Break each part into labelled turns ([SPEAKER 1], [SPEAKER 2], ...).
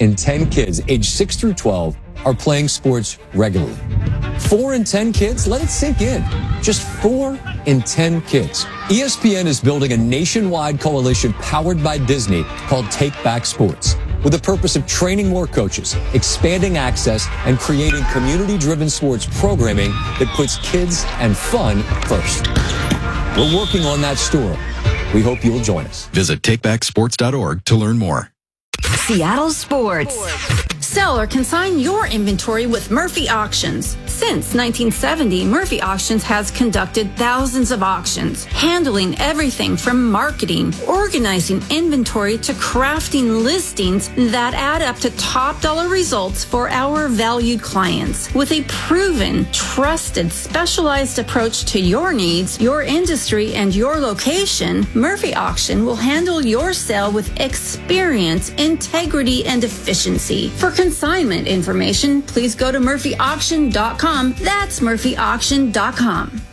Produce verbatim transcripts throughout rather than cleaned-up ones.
[SPEAKER 1] in ten kids aged six through twelve are playing sports regularly. Four in ten kids, let it sink in. Just four in ten kids. E S P N is building a nationwide coalition powered by Disney called Take Back Sports, with the purpose of training more coaches, expanding access, and creating community-driven sports programming that puts kids and fun first. We're working on that story. We hope you'll join us.
[SPEAKER 2] Visit take back sports dot org to learn more.
[SPEAKER 3] Seattle Sports.
[SPEAKER 4] Sell or consign your inventory with Murphy Auctions. Since nineteen seventy, Murphy Auctions has conducted thousands of auctions, handling everything from marketing, organizing inventory, to crafting listings that add up to top dollar results for our valued clients. With a proven, trusted, specialized approach to your needs, your industry, and your location, Murphy Auction will handle your sale with experience, integrity, and efficiency. For consignment information, please go to murphy auction dot com. That's murphy auction dot com.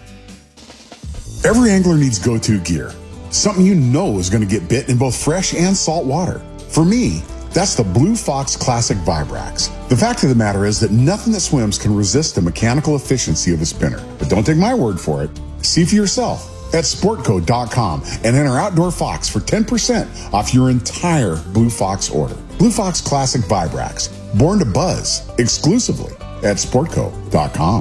[SPEAKER 5] Every angler needs go-to gear. Something you know is going to get bit in both fresh and salt water. For me, that's the Blue Fox Classic Vibrax. The fact of the matter is that nothing that swims can resist the mechanical efficiency of a spinner. But don't take my word for it. See for yourself at sportco dot com and enter Outdoor Fox for ten percent off your entire Blue Fox order. Blue Fox Classic Vibrax, born to buzz, exclusively at sportco dot com.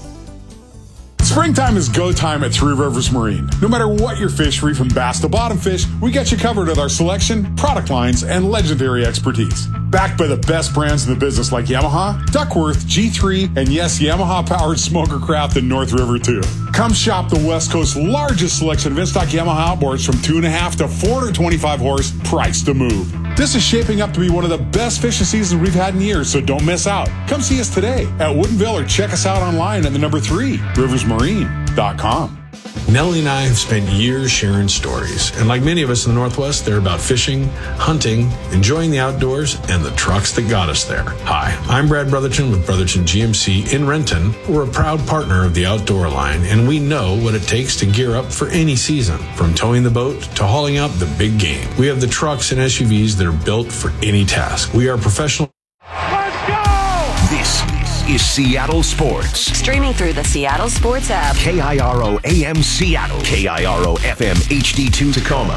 [SPEAKER 5] Springtime is go time at Three Rivers Marine. No matter what your fishery, from bass to bottom fish, we got you covered with our selection, product lines, and legendary expertise. Backed by the best brands in the business like Yamaha, Duckworth, G three, and yes, Yamaha-powered Smoker Craft in North River too. Come shop the West Coast's largest selection of in-stock Yamaha outboards from two and a half to four hundred twenty-five horse, priced to move. This is shaping up to be one of the best fishing seasons we've had in years, so don't miss out. Come see us today at Woodinville or check us out online at the number three, rivers marine dot com.
[SPEAKER 6] Nellie and I have spent years sharing stories, and like many of us in the Northwest, they're about fishing, hunting, enjoying the outdoors, and the trucks that got us there. Hi, I'm Brad Brotherton with Brotherton G M C in Renton. We're a proud partner of the Outdoor Line, and we know what it takes to gear up for any season, from towing the boat to hauling out the big game. We have the trucks and S U Vs that are built for any task. We are professional.
[SPEAKER 7] Let's go!
[SPEAKER 8] This is Seattle Sports.
[SPEAKER 3] Streaming through the Seattle Sports app.
[SPEAKER 8] K I R O A M Seattle. K I R O F M H D two Tacoma.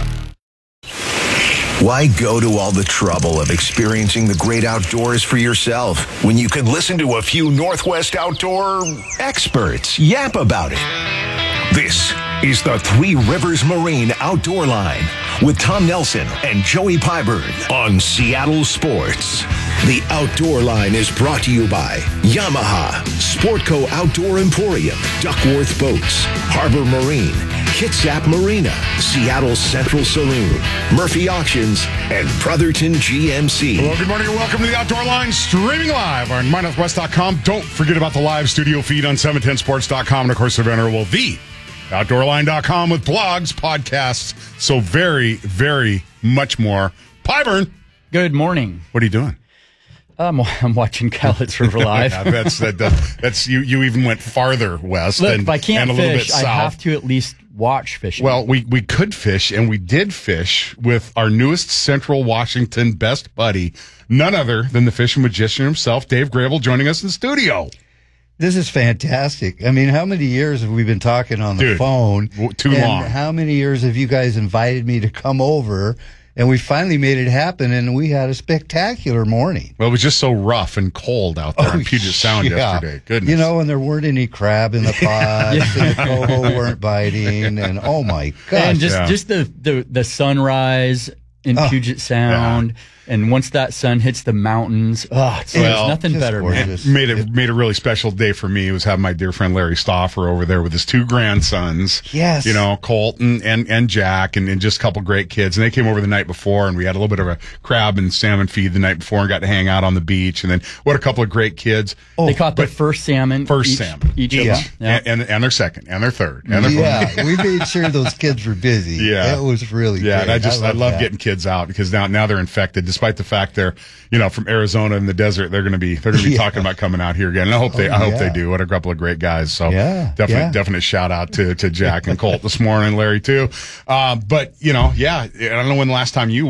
[SPEAKER 8] Why go to all the trouble of experiencing the great outdoors for yourself when you can listen to a few Northwest outdoor experts yap about it? This is the Three Rivers Marine Outdoor Line with Tom Nelson and Joey Pyburn on Seattle Sports. The Outdoor Line is brought to you by Yamaha, Sportco Outdoor Emporium, Duckworth Boats, Harbor Marine, Kitsap Marina, Seattle Central Saloon, Murphy Auctions, and Brotherton G M C.
[SPEAKER 5] Hello, good morning, and welcome to the Outdoor Line, streaming live on my northwest dot com. Don't forget about the live studio feed on seven ten sports dot com, and of course, the venerable the outdoor line dot com with blogs, podcasts, so very, very much more. Pyburn.
[SPEAKER 9] Good morning.
[SPEAKER 5] What are you doing?
[SPEAKER 9] Um, I'm watching Cowlitz River Live.
[SPEAKER 5] yeah, that's that, that's you. You even went farther west.
[SPEAKER 9] Look,
[SPEAKER 5] and,
[SPEAKER 9] if I can't
[SPEAKER 5] and a little
[SPEAKER 9] fish,
[SPEAKER 5] bit
[SPEAKER 9] I
[SPEAKER 5] south.
[SPEAKER 9] have to at least watch fishing.
[SPEAKER 5] Well, we we could fish, and we did fish with our newest Central Washington best buddy, none other than the fishing magician himself, Dave Gravel, joining us in the studio.
[SPEAKER 10] This is fantastic. I mean, how many years have we been talking on the
[SPEAKER 5] Dude,
[SPEAKER 10] phone?
[SPEAKER 5] Too
[SPEAKER 10] and
[SPEAKER 5] long.
[SPEAKER 10] How many years have you guys invited me to come over? And we finally made it happen, and we had a spectacular morning.
[SPEAKER 5] Well, it was just so rough and cold out there
[SPEAKER 10] Oh,
[SPEAKER 5] in Puget Sound
[SPEAKER 10] yeah.
[SPEAKER 5] yesterday. Goodness.
[SPEAKER 10] You know, and there weren't any crab in the pots, and the coho weren't biting, and oh my gosh.
[SPEAKER 9] and just,
[SPEAKER 5] yeah.
[SPEAKER 9] just the, the, the sunrise in
[SPEAKER 10] Oh,
[SPEAKER 9] Puget Sound, and once that sun hits the mountains, oh, it's,
[SPEAKER 5] Well,
[SPEAKER 9] there's nothing
[SPEAKER 10] just
[SPEAKER 9] better, man.
[SPEAKER 10] gorgeous.
[SPEAKER 5] It made it made a really special day for me. It was having my dear friend Larry Stauffer over there with his two grandsons.
[SPEAKER 10] Yes.
[SPEAKER 5] You know, Colton and, and Jack and, and just a couple great kids. And they came over the night before, and we had a little bit of a crab and salmon feed the night before and got to hang out on the beach. And then what a couple of great kids.
[SPEAKER 9] They caught their first salmon.
[SPEAKER 5] First
[SPEAKER 9] each,
[SPEAKER 5] salmon.
[SPEAKER 9] Each
[SPEAKER 10] Yeah.
[SPEAKER 9] of them. Yeah.
[SPEAKER 5] And, and and their second and their third and their fourth.
[SPEAKER 10] Yeah, we made sure those kids were busy.
[SPEAKER 5] Yeah.
[SPEAKER 10] It was really
[SPEAKER 5] Yeah,
[SPEAKER 10] great.
[SPEAKER 5] and I just I
[SPEAKER 10] love
[SPEAKER 5] love
[SPEAKER 10] that.
[SPEAKER 5] getting kids out because now now they're infected. Despite the fact they're you know from Arizona in the desert, they're going to be they're going to be
[SPEAKER 10] Yeah.
[SPEAKER 5] talking about coming out here again. And I hope they
[SPEAKER 10] Oh,
[SPEAKER 5] I hope
[SPEAKER 10] yeah.
[SPEAKER 5] they do. What a couple of great guys. So
[SPEAKER 10] Yeah,
[SPEAKER 5] definitely
[SPEAKER 10] yeah.
[SPEAKER 5] definite shout out to to Jack and Colt this morning, Larry too. Uh, but you know, yeah, I don't know when the last time you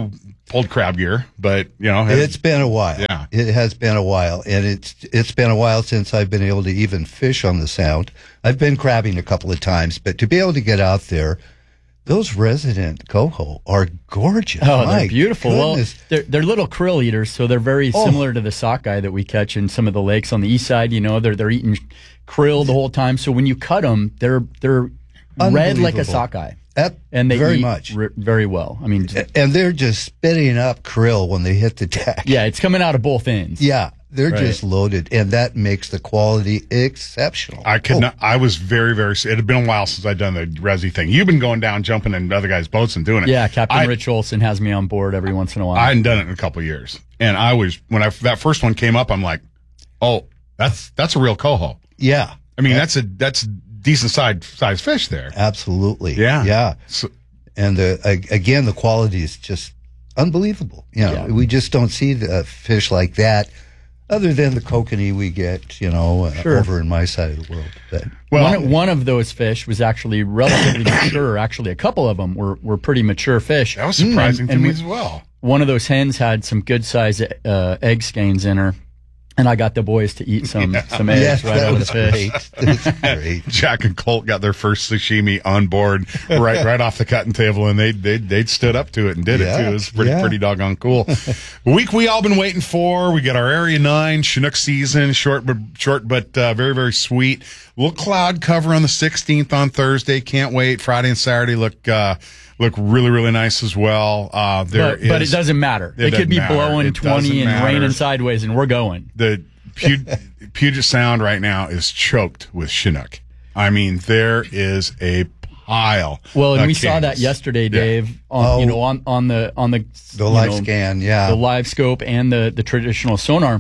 [SPEAKER 5] pulled crab gear, but you know,
[SPEAKER 10] it's been a while.
[SPEAKER 5] Yeah,
[SPEAKER 10] it has been a while, and it's it's been a while since I've been able to even fish on the Sound. I've been crabbing a couple of times, but to be able to get out there, those resident coho are gorgeous.
[SPEAKER 9] Oh,
[SPEAKER 10] My
[SPEAKER 9] they're beautiful.
[SPEAKER 10] goodness.
[SPEAKER 9] Well, they're, they're little krill eaters, so they're very
[SPEAKER 10] Oh.
[SPEAKER 9] similar to the sockeye that we catch in some of the lakes on the east side. You know, they're they're eating krill the whole time. So when you cut them, they're they're red like a
[SPEAKER 10] Unbelievable.
[SPEAKER 9] sockeye,
[SPEAKER 10] That,
[SPEAKER 9] and they
[SPEAKER 10] very
[SPEAKER 9] eat
[SPEAKER 10] much.
[SPEAKER 9] r- very well. I mean,
[SPEAKER 10] And they're just spitting up krill when they hit the deck.
[SPEAKER 9] yeah, it's coming out of both ends.
[SPEAKER 10] Yeah, they're
[SPEAKER 9] Right.
[SPEAKER 10] just loaded, and that makes the quality exceptional.
[SPEAKER 5] I could
[SPEAKER 10] Oh,
[SPEAKER 5] not. I was very, very. It had been a while since I'd done the Resi thing. You've been going down, jumping in other guys' boats and doing it.
[SPEAKER 9] Yeah, Captain
[SPEAKER 5] I,
[SPEAKER 9] Rich Olson has me on board every once in a while.
[SPEAKER 5] I hadn't done it in a couple of years, and I was when I that first one came up. I'm like, oh, that's that's a real coho.
[SPEAKER 10] Yeah,
[SPEAKER 5] I mean, that's a that's decent size size fish there.
[SPEAKER 10] absolutely.
[SPEAKER 5] Yeah.
[SPEAKER 10] yeah.
[SPEAKER 5] So,
[SPEAKER 10] And the a- again, the quality is just unbelievable. You know,
[SPEAKER 9] Yeah.
[SPEAKER 10] we just don't see the fish like that, other than the kokanee we get, you know, uh,
[SPEAKER 9] Sure.
[SPEAKER 10] over in my side of the world. But
[SPEAKER 5] well,
[SPEAKER 9] one, one of those fish was actually relatively mature. Actually, a couple of them were, were pretty mature fish.
[SPEAKER 5] that was surprising
[SPEAKER 9] And-
[SPEAKER 5] to
[SPEAKER 9] and
[SPEAKER 5] me
[SPEAKER 9] we-
[SPEAKER 5] as well.
[SPEAKER 9] One of those hens had some good size uh, egg skeins in her, and I got the boys to eat some some eggs
[SPEAKER 10] yes,
[SPEAKER 9] right
[SPEAKER 10] that
[SPEAKER 9] out of
[SPEAKER 10] was
[SPEAKER 9] the fish.
[SPEAKER 10] great. That's great.
[SPEAKER 5] Jack and Colt got their first sashimi on board right right off the cutting table, and they they they stood up to it and did it
[SPEAKER 10] Yeah,
[SPEAKER 5] too. It was pretty
[SPEAKER 10] yeah.
[SPEAKER 5] pretty doggone cool. Week we all been waiting for. We got our Area Nine Chinook season, short but short but uh, very very sweet. Little cloud cover on the sixteenth on Thursday. Can't wait. Friday and Saturday look uh, look really really nice as well. Uh, there
[SPEAKER 9] But, but it
[SPEAKER 5] is-
[SPEAKER 9] doesn't matter.
[SPEAKER 5] It
[SPEAKER 9] It, could be
[SPEAKER 5] doesn't matter.
[SPEAKER 9] blowing
[SPEAKER 5] It
[SPEAKER 9] twenty
[SPEAKER 5] doesn't
[SPEAKER 9] and
[SPEAKER 5] matter.
[SPEAKER 9] raining sideways, and we're going.
[SPEAKER 5] the Puget, Puget Sound right now is choked with Chinook. I mean, there is a pile.
[SPEAKER 9] Well, and
[SPEAKER 5] of
[SPEAKER 9] we saw
[SPEAKER 5] kings.
[SPEAKER 9] that yesterday,
[SPEAKER 5] Yeah.
[SPEAKER 9] Dave. On
[SPEAKER 10] Oh.
[SPEAKER 9] you know on on the on the
[SPEAKER 10] The
[SPEAKER 9] you
[SPEAKER 10] live
[SPEAKER 9] know,
[SPEAKER 10] scan, yeah.
[SPEAKER 9] the live scope and the the traditional sonar,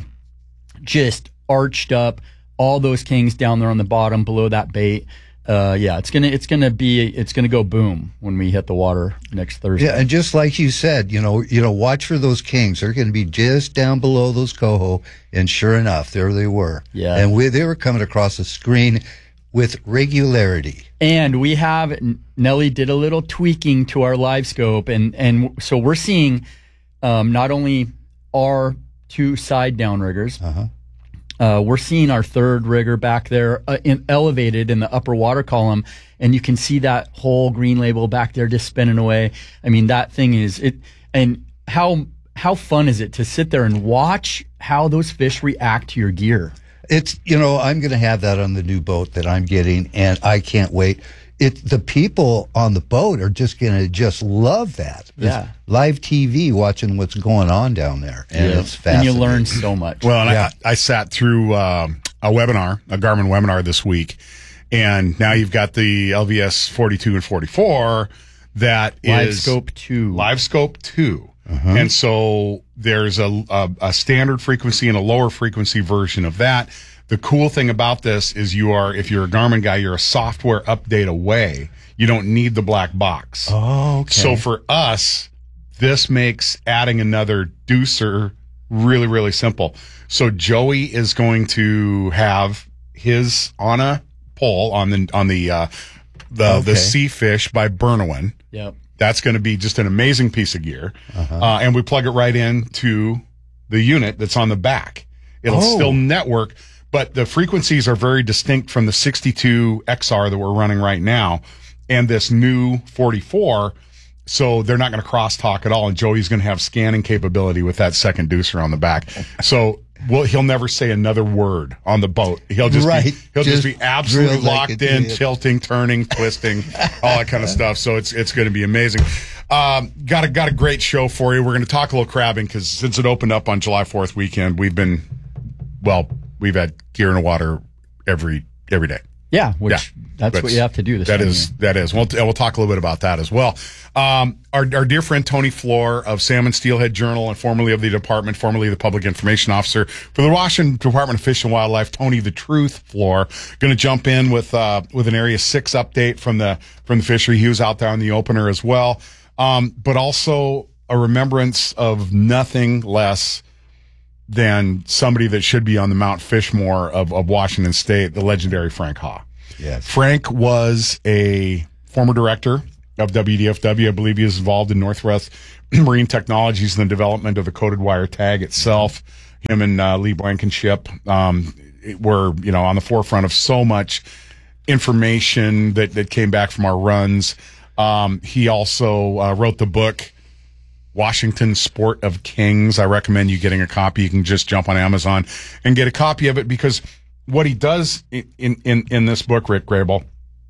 [SPEAKER 9] just arched up. All those kings down there on the bottom below that bait. Uh, yeah, it's gonna it's gonna be it's gonna go boom when we hit the water next Thursday.
[SPEAKER 10] Yeah, and just like you said, you know, you know, watch for those kings. They're going to be just down below those coho, and sure enough, there they were.
[SPEAKER 9] Yeah.
[SPEAKER 10] and we, they were coming across the screen with regularity.
[SPEAKER 9] And we have Nelly did a little tweaking to our live scope, and and so we're seeing um, not only our two side downriggers,
[SPEAKER 10] Uh-huh.
[SPEAKER 9] uh, we're seeing our third rigger back there uh, in, elevated in the upper water column, and you can see that whole green label back there just spinning away. I mean, that thing is it. And how how fun is it to sit there and watch how those fish react to your gear?
[SPEAKER 10] It's, you know, I'm going to have that on the new boat that I'm getting, and I can't wait. It the people on the boat are just going to just love that. It's
[SPEAKER 9] Yeah.
[SPEAKER 10] live T V watching what's going on down there, and it's
[SPEAKER 9] And
[SPEAKER 10] fascinating.
[SPEAKER 9] you learn so much.
[SPEAKER 5] Well, and
[SPEAKER 10] Yeah.
[SPEAKER 5] I, I sat through um, a webinar, a Garmin webinar this week, and now you've got the L V S forty-two and forty-four that
[SPEAKER 9] Live
[SPEAKER 5] is
[SPEAKER 9] Scope two.
[SPEAKER 5] Live Scope two. And so there's a, a, a standard frequency and a lower frequency version of that. The cool thing about this is you are, if you're a Garmin guy, you're a software update away. You don't need the black box.
[SPEAKER 10] Oh, okay.
[SPEAKER 5] So for us, this makes adding another deucer really, really simple. So Joey is going to have his on a pole on the on the uh, the
[SPEAKER 10] Okay.
[SPEAKER 5] the Sea Fish by Bernowin.
[SPEAKER 9] Yep.
[SPEAKER 5] That's going to be just an amazing piece of gear, uh, and we plug it right into the unit that's on the back. It'll
[SPEAKER 10] Oh.
[SPEAKER 5] still network, but the frequencies are very distinct from the sixty-two X R that we're running right now, and this new forty-four. So they're not going to crosstalk at all, and Joey's going to have scanning capability with that second deucer on the back. So well, he'll never say another word on the boat. He'll just
[SPEAKER 10] Right.
[SPEAKER 5] be, he'll just,
[SPEAKER 10] Just
[SPEAKER 5] be absolutely
[SPEAKER 10] drilled like
[SPEAKER 5] locked
[SPEAKER 10] a
[SPEAKER 5] in,
[SPEAKER 10] idiot.
[SPEAKER 5] tilting, turning, twisting, all that kind of stuff. So it's it's going to be amazing. Um, got a got a great show for you. We're going to talk a little crabbing because since it opened up on July fourth weekend, we've been well, we've had gear in the water every every day.
[SPEAKER 9] Yeah, which
[SPEAKER 5] Yeah.
[SPEAKER 9] that's
[SPEAKER 5] But
[SPEAKER 9] what you have to do this
[SPEAKER 5] That
[SPEAKER 9] time
[SPEAKER 5] is
[SPEAKER 9] of year.
[SPEAKER 5] that is. We'll we'll talk a little bit about that as well. Um, our our dear friend Tony Floor of Salmon Steelhead Journal and formerly of the department, formerly the public information officer for the Washington Department of Fish and Wildlife, Tony the Truth Floor, going to jump in with uh, with an Area Six update from the from the fishery. He was out there on the opener as well, um, but also a remembrance of nothing less than somebody that should be on the Mount Fishmore of, of Washington State, the legendary Frank Haw.
[SPEAKER 10] Yes.
[SPEAKER 5] Frank was a former director of W D F W. I believe he is involved in Northwest Marine Technologies and the development of the coated wire tag itself. Him and uh, Lee Blankenship um, were, you know, on the forefront of so much information that, that came back from our runs. Um, he also uh, wrote the book, Washington Sport of Kings. I recommend you getting a copy. You can just jump on Amazon and get a copy of it, because what he does in, in, in this book, Rick Grable,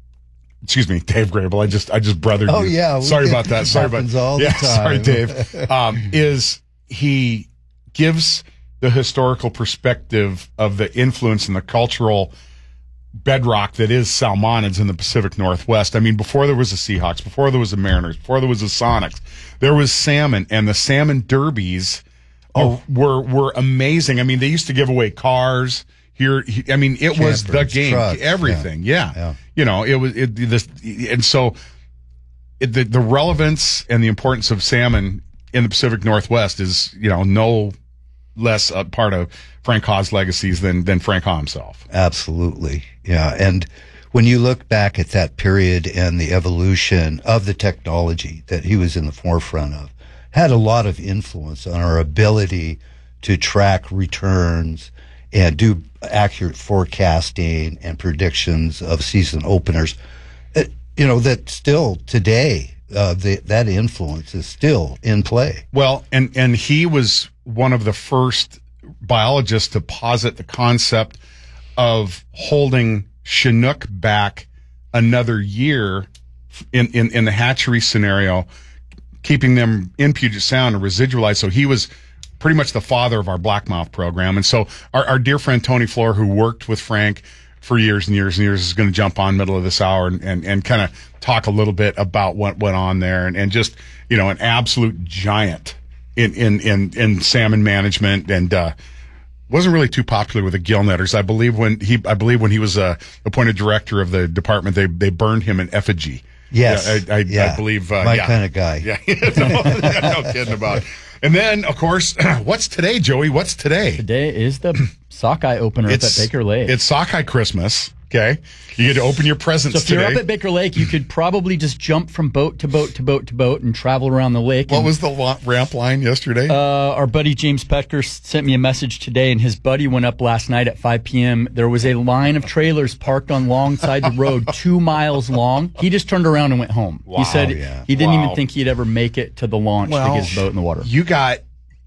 [SPEAKER 5] excuse me, Dave Grable, I just, I just brothered
[SPEAKER 10] oh,
[SPEAKER 5] you.
[SPEAKER 10] yeah.
[SPEAKER 5] Sorry about that. Sorry about
[SPEAKER 10] all
[SPEAKER 5] yeah,
[SPEAKER 10] the time.
[SPEAKER 5] Sorry, Dave. Um, is he gives the historical perspective of the influence and the cultural bedrock that is Salmonids in the Pacific Northwest. I mean, before there was the Seahawks, before there was the Mariners, before there was the Sonics, there was salmon, and the salmon derbies oh. were were amazing. I mean, they used to give away cars here. I mean, it was the game,
[SPEAKER 10] trucks,
[SPEAKER 5] everything. Yeah.
[SPEAKER 10] Yeah.
[SPEAKER 5] You know, it was it, this, and so it, the the relevance and the importance of salmon in the Pacific Northwest is, you know, no less a part of Frank Hawes' legacies than than Frank Haw himself.
[SPEAKER 10] Absolutely. Yeah. And when you look back at that period and the evolution of the technology that he was in the forefront of, had a lot of influence on our ability to track returns and do accurate forecasting and predictions of season openers. It, you know, that still today, uh, the, that influence is still in play.
[SPEAKER 5] Well, and, and he was one of the first biologists to posit the concept of holding Chinook back another year in, in, in the hatchery scenario, keeping them in Puget Sound and residualized. So he was pretty much the father of our blackmouth program. And so our, our dear friend Tony Floor, who worked with Frank for years and years and years, is going to jump on middle of this hour and, and, and kind of talk a little bit about what went on there, and, and just, you know, an absolute giant in, in, in, in salmon management, and, uh, wasn't really too popular with the gill netters. I believe when he, I believe when he was, uh, appointed director of the department, they, they burned him in effigy.
[SPEAKER 10] Yes.
[SPEAKER 5] Yeah, I, I,
[SPEAKER 10] yeah.
[SPEAKER 5] I believe, uh,
[SPEAKER 10] my
[SPEAKER 5] yeah.
[SPEAKER 10] kind of guy.
[SPEAKER 5] Yeah. no, no kidding about it. And then, of course, what's today, Joey? What's today?
[SPEAKER 9] Today is the sockeye opener up at Baker Lake.
[SPEAKER 5] It's sockeye Christmas. Okay. You get to open your presents
[SPEAKER 9] So if
[SPEAKER 5] today.
[SPEAKER 9] you're up at Baker Lake, you could probably just jump from boat to boat to boat to boat and travel around the lake.
[SPEAKER 5] What
[SPEAKER 9] and,
[SPEAKER 5] was the lo- ramp line yesterday?
[SPEAKER 9] Uh, our buddy James Petker sent me a message today, and his buddy went up last night at five p.m. There was a line of trailers parked on alongside the road, two miles long. He just turned around and went home.
[SPEAKER 5] Wow,
[SPEAKER 9] he said
[SPEAKER 10] yeah.
[SPEAKER 9] he didn't
[SPEAKER 5] Wow.
[SPEAKER 9] even think he'd ever make it to the launch
[SPEAKER 5] Well,
[SPEAKER 9] to get his boat in the water.
[SPEAKER 5] You got,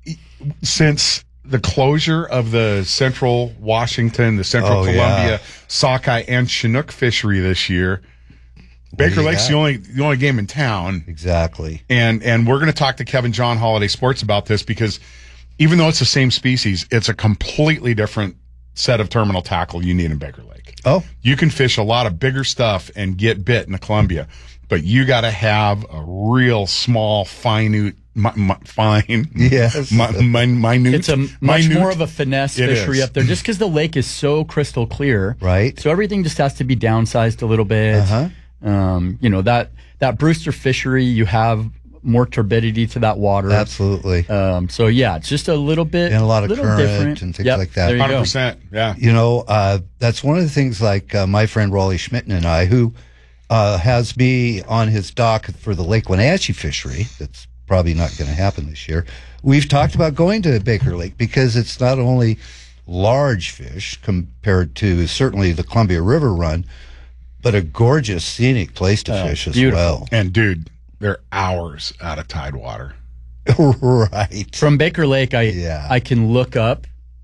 [SPEAKER 5] since the closure of the Central Washington, the Central
[SPEAKER 10] Oh,
[SPEAKER 5] Columbia
[SPEAKER 10] yeah.
[SPEAKER 5] sockeye and Chinook fishery this year, Baker
[SPEAKER 10] do you
[SPEAKER 5] Lake's
[SPEAKER 10] got?
[SPEAKER 5] the only the only game in town.
[SPEAKER 10] Exactly.
[SPEAKER 5] And and we're going to talk to Kevin John Holiday Sports about this, because even though it's the same species, it's a completely different set of terminal tackle you need in Baker Lake.
[SPEAKER 10] Oh,
[SPEAKER 5] You can fish a lot of bigger stuff and get bit in the Columbia, but you got to have a real small, finute, mi- mi- fine,
[SPEAKER 10] Yes.
[SPEAKER 5] mi- mi- minute.
[SPEAKER 9] It's a much
[SPEAKER 5] minute.
[SPEAKER 9] more of a finesse
[SPEAKER 5] It
[SPEAKER 9] fishery
[SPEAKER 5] is.
[SPEAKER 9] up there, just because the lake is so crystal clear.
[SPEAKER 10] Right.
[SPEAKER 9] So everything just has to be downsized a little bit.
[SPEAKER 10] Uh-huh.
[SPEAKER 9] Um, you know, that that Brewster fishery, you have more turbidity to that water.
[SPEAKER 10] absolutely.
[SPEAKER 9] Um, so yeah, it's just a little bit
[SPEAKER 10] And a lot of
[SPEAKER 9] little
[SPEAKER 10] current
[SPEAKER 9] different.
[SPEAKER 10] and things
[SPEAKER 9] Yep,
[SPEAKER 10] like that.
[SPEAKER 9] There you
[SPEAKER 5] one hundred
[SPEAKER 9] go.
[SPEAKER 5] percent. Yeah.
[SPEAKER 10] You know, uh, that's one of the things, like uh, my friend Raleigh Schmitten and I, who uh, has me on his dock for the Lake Wenatchee fishery. That's probably not going to happen this year. We've talked about going to Baker Lake because it's not only large fish compared to certainly the Columbia River run, but a gorgeous scenic place to
[SPEAKER 9] Oh,
[SPEAKER 10] fish as
[SPEAKER 9] beautiful.
[SPEAKER 10] well.
[SPEAKER 5] And dude, they're hours out of tidewater.
[SPEAKER 10] Right.
[SPEAKER 9] From Baker Lake, I
[SPEAKER 10] Yeah.
[SPEAKER 9] I can look up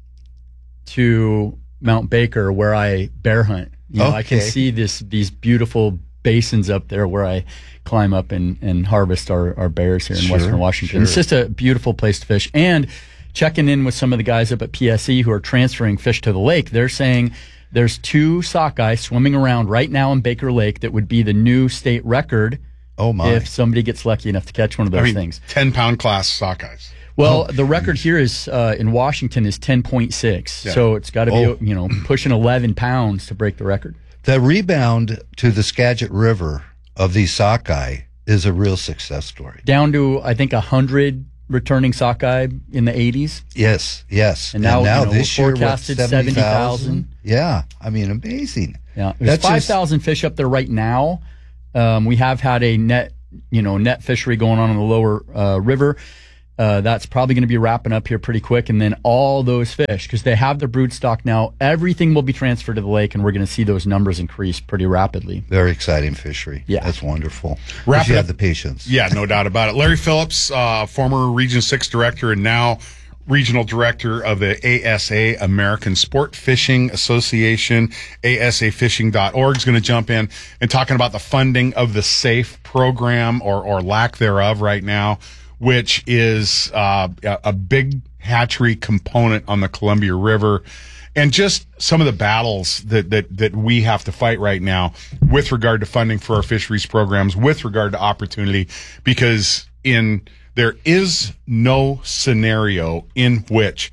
[SPEAKER 9] to Mount Baker where I bear hunt. You know, I can
[SPEAKER 10] Okay.
[SPEAKER 9] see this these beautiful basins up there where I climb up and, and harvest our, our bears here in
[SPEAKER 10] Sure,
[SPEAKER 9] Western Washington.
[SPEAKER 10] sure.
[SPEAKER 9] It's just a beautiful place to fish. And checking in with some of the guys up at P S E who are transferring fish to the lake, they're saying there's two sockeye swimming around right now in Baker Lake that would be the new state record
[SPEAKER 10] Oh, my.
[SPEAKER 9] if somebody gets lucky enough to catch one of those
[SPEAKER 5] I mean,
[SPEAKER 9] things.
[SPEAKER 5] ten pound class sockeyes.
[SPEAKER 9] Well, the record here is uh, in Washington is ten point six,
[SPEAKER 5] Yeah.
[SPEAKER 9] so it's got to be
[SPEAKER 10] Oh.
[SPEAKER 9] you know pushing eleven pounds to break the record.
[SPEAKER 10] The rebound to the Skagit River of these sockeye is a real success story.
[SPEAKER 9] Down to I think a hundred returning sockeye in the eighties.
[SPEAKER 10] Yes, yes.
[SPEAKER 9] And now, you know,
[SPEAKER 10] this
[SPEAKER 9] we're
[SPEAKER 10] year, what,
[SPEAKER 9] forecasted
[SPEAKER 10] seventy
[SPEAKER 9] seventy
[SPEAKER 10] thousand?
[SPEAKER 9] thousand.
[SPEAKER 10] Yeah, I mean, amazing.
[SPEAKER 9] Yeah, there's
[SPEAKER 10] That's
[SPEAKER 9] five
[SPEAKER 10] just-
[SPEAKER 9] thousand fish up there right now. Um, we have had a net you know, net fishery going on in the lower uh, river. Uh, that's probably going to be wrapping up here pretty quick. And then all those fish, because they have their brood stock now, everything will be transferred to the lake, and we're going to see those numbers increase pretty rapidly.
[SPEAKER 10] Very exciting fishery.
[SPEAKER 9] Yeah.
[SPEAKER 10] That's wonderful.
[SPEAKER 5] Wrap
[SPEAKER 10] you
[SPEAKER 5] it
[SPEAKER 10] have
[SPEAKER 5] up.
[SPEAKER 10] the patience.
[SPEAKER 5] Yeah, no doubt about it. Larry Phillips, uh, former Region six director and now regional director of the A S A, American Sport Fishing Association, A S A fishing dot org, is going to jump in and talking about the funding of the SAFE program, or, or lack thereof right now, which is uh, a big hatchery component on the Columbia River, and just some of the battles that, that, that we have to fight right now with regard to funding for our fisheries programs, with regard to opportunity, because in there is no scenario in which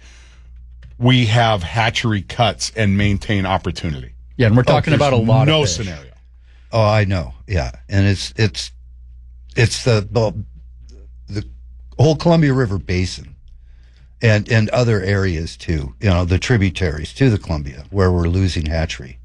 [SPEAKER 5] we have hatchery cuts and maintain opportunity.
[SPEAKER 9] Yeah, and we're talking
[SPEAKER 5] oh,
[SPEAKER 9] about a lot
[SPEAKER 5] no
[SPEAKER 9] of fish.
[SPEAKER 5] scenario.
[SPEAKER 10] Oh, I know. Yeah. And it's, it's, it's the, the, the whole Columbia River Basin and, and other areas too, you know, the tributaries to the Columbia, where we're losing hatchery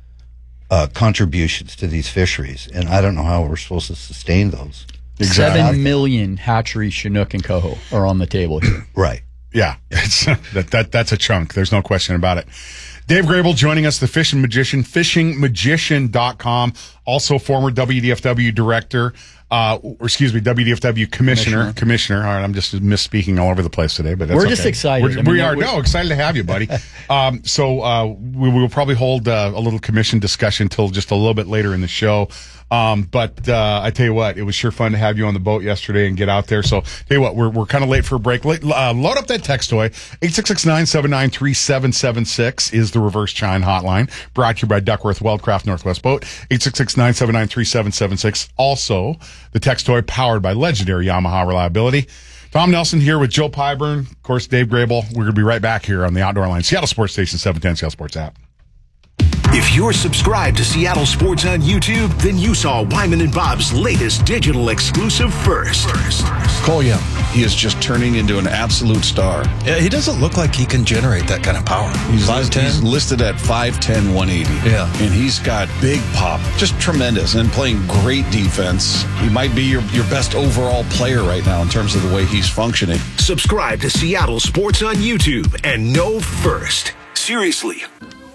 [SPEAKER 10] uh, contributions to these fisheries. And I don't know how we're supposed to sustain those.
[SPEAKER 9] Exactly. Seven million hatchery Chinook and coho are on the table here.
[SPEAKER 10] Right.
[SPEAKER 5] Yeah. It's, that, that, that's a chunk. There's no question about it. Dave Grable joining us, the Fishing Magician, fishing magician dot com, also former W D F W director, uh, or excuse me, W D F W commissioner, commissioner. Commissioner. All right, I'm just misspeaking all over the place today, but that's
[SPEAKER 9] we're
[SPEAKER 5] okay.
[SPEAKER 9] just excited.
[SPEAKER 5] We're,
[SPEAKER 9] I mean,
[SPEAKER 5] we are
[SPEAKER 9] we're,
[SPEAKER 5] no excited to have you, buddy. um, so uh, we will probably hold uh, a little commission discussion till just a little bit later in the show. Um, but, uh, I tell you what, it was sure fun to have you on the boat yesterday and get out there. So, tell you what, we're, we're kind of late for a break. Uh, load up that text toy. eight six six, nine seven nine, three seven seven six is the reverse chine hotline. Brought to you by Duckworth Weldcraft Northwest Boat. eight six six, nine seven nine, three seven seven six. Also, the text toy powered by legendary Yamaha reliability. Tom Nelson here with Joe Pyburn. Of course, Dave Grable. We're going to be right back here on the Outdoor Line, Seattle Sports Station, seven ten Seattle Sports app.
[SPEAKER 8] If you're subscribed to Seattle Sports on YouTube, then you saw Wyman and Bob's latest digital exclusive first. first.
[SPEAKER 2] Cole Young, he is just turning into an absolute star.
[SPEAKER 11] Yeah, he doesn't look like he can generate that kind of power.
[SPEAKER 2] He's,
[SPEAKER 11] five ten
[SPEAKER 2] he's listed at five ten, one eighty.
[SPEAKER 11] Yeah.
[SPEAKER 2] And he's got big pop, just tremendous, and playing great defense. He might be your, your best overall player right now in terms of the way he's functioning.
[SPEAKER 8] Subscribe to Seattle Sports on YouTube and know first. Seriously.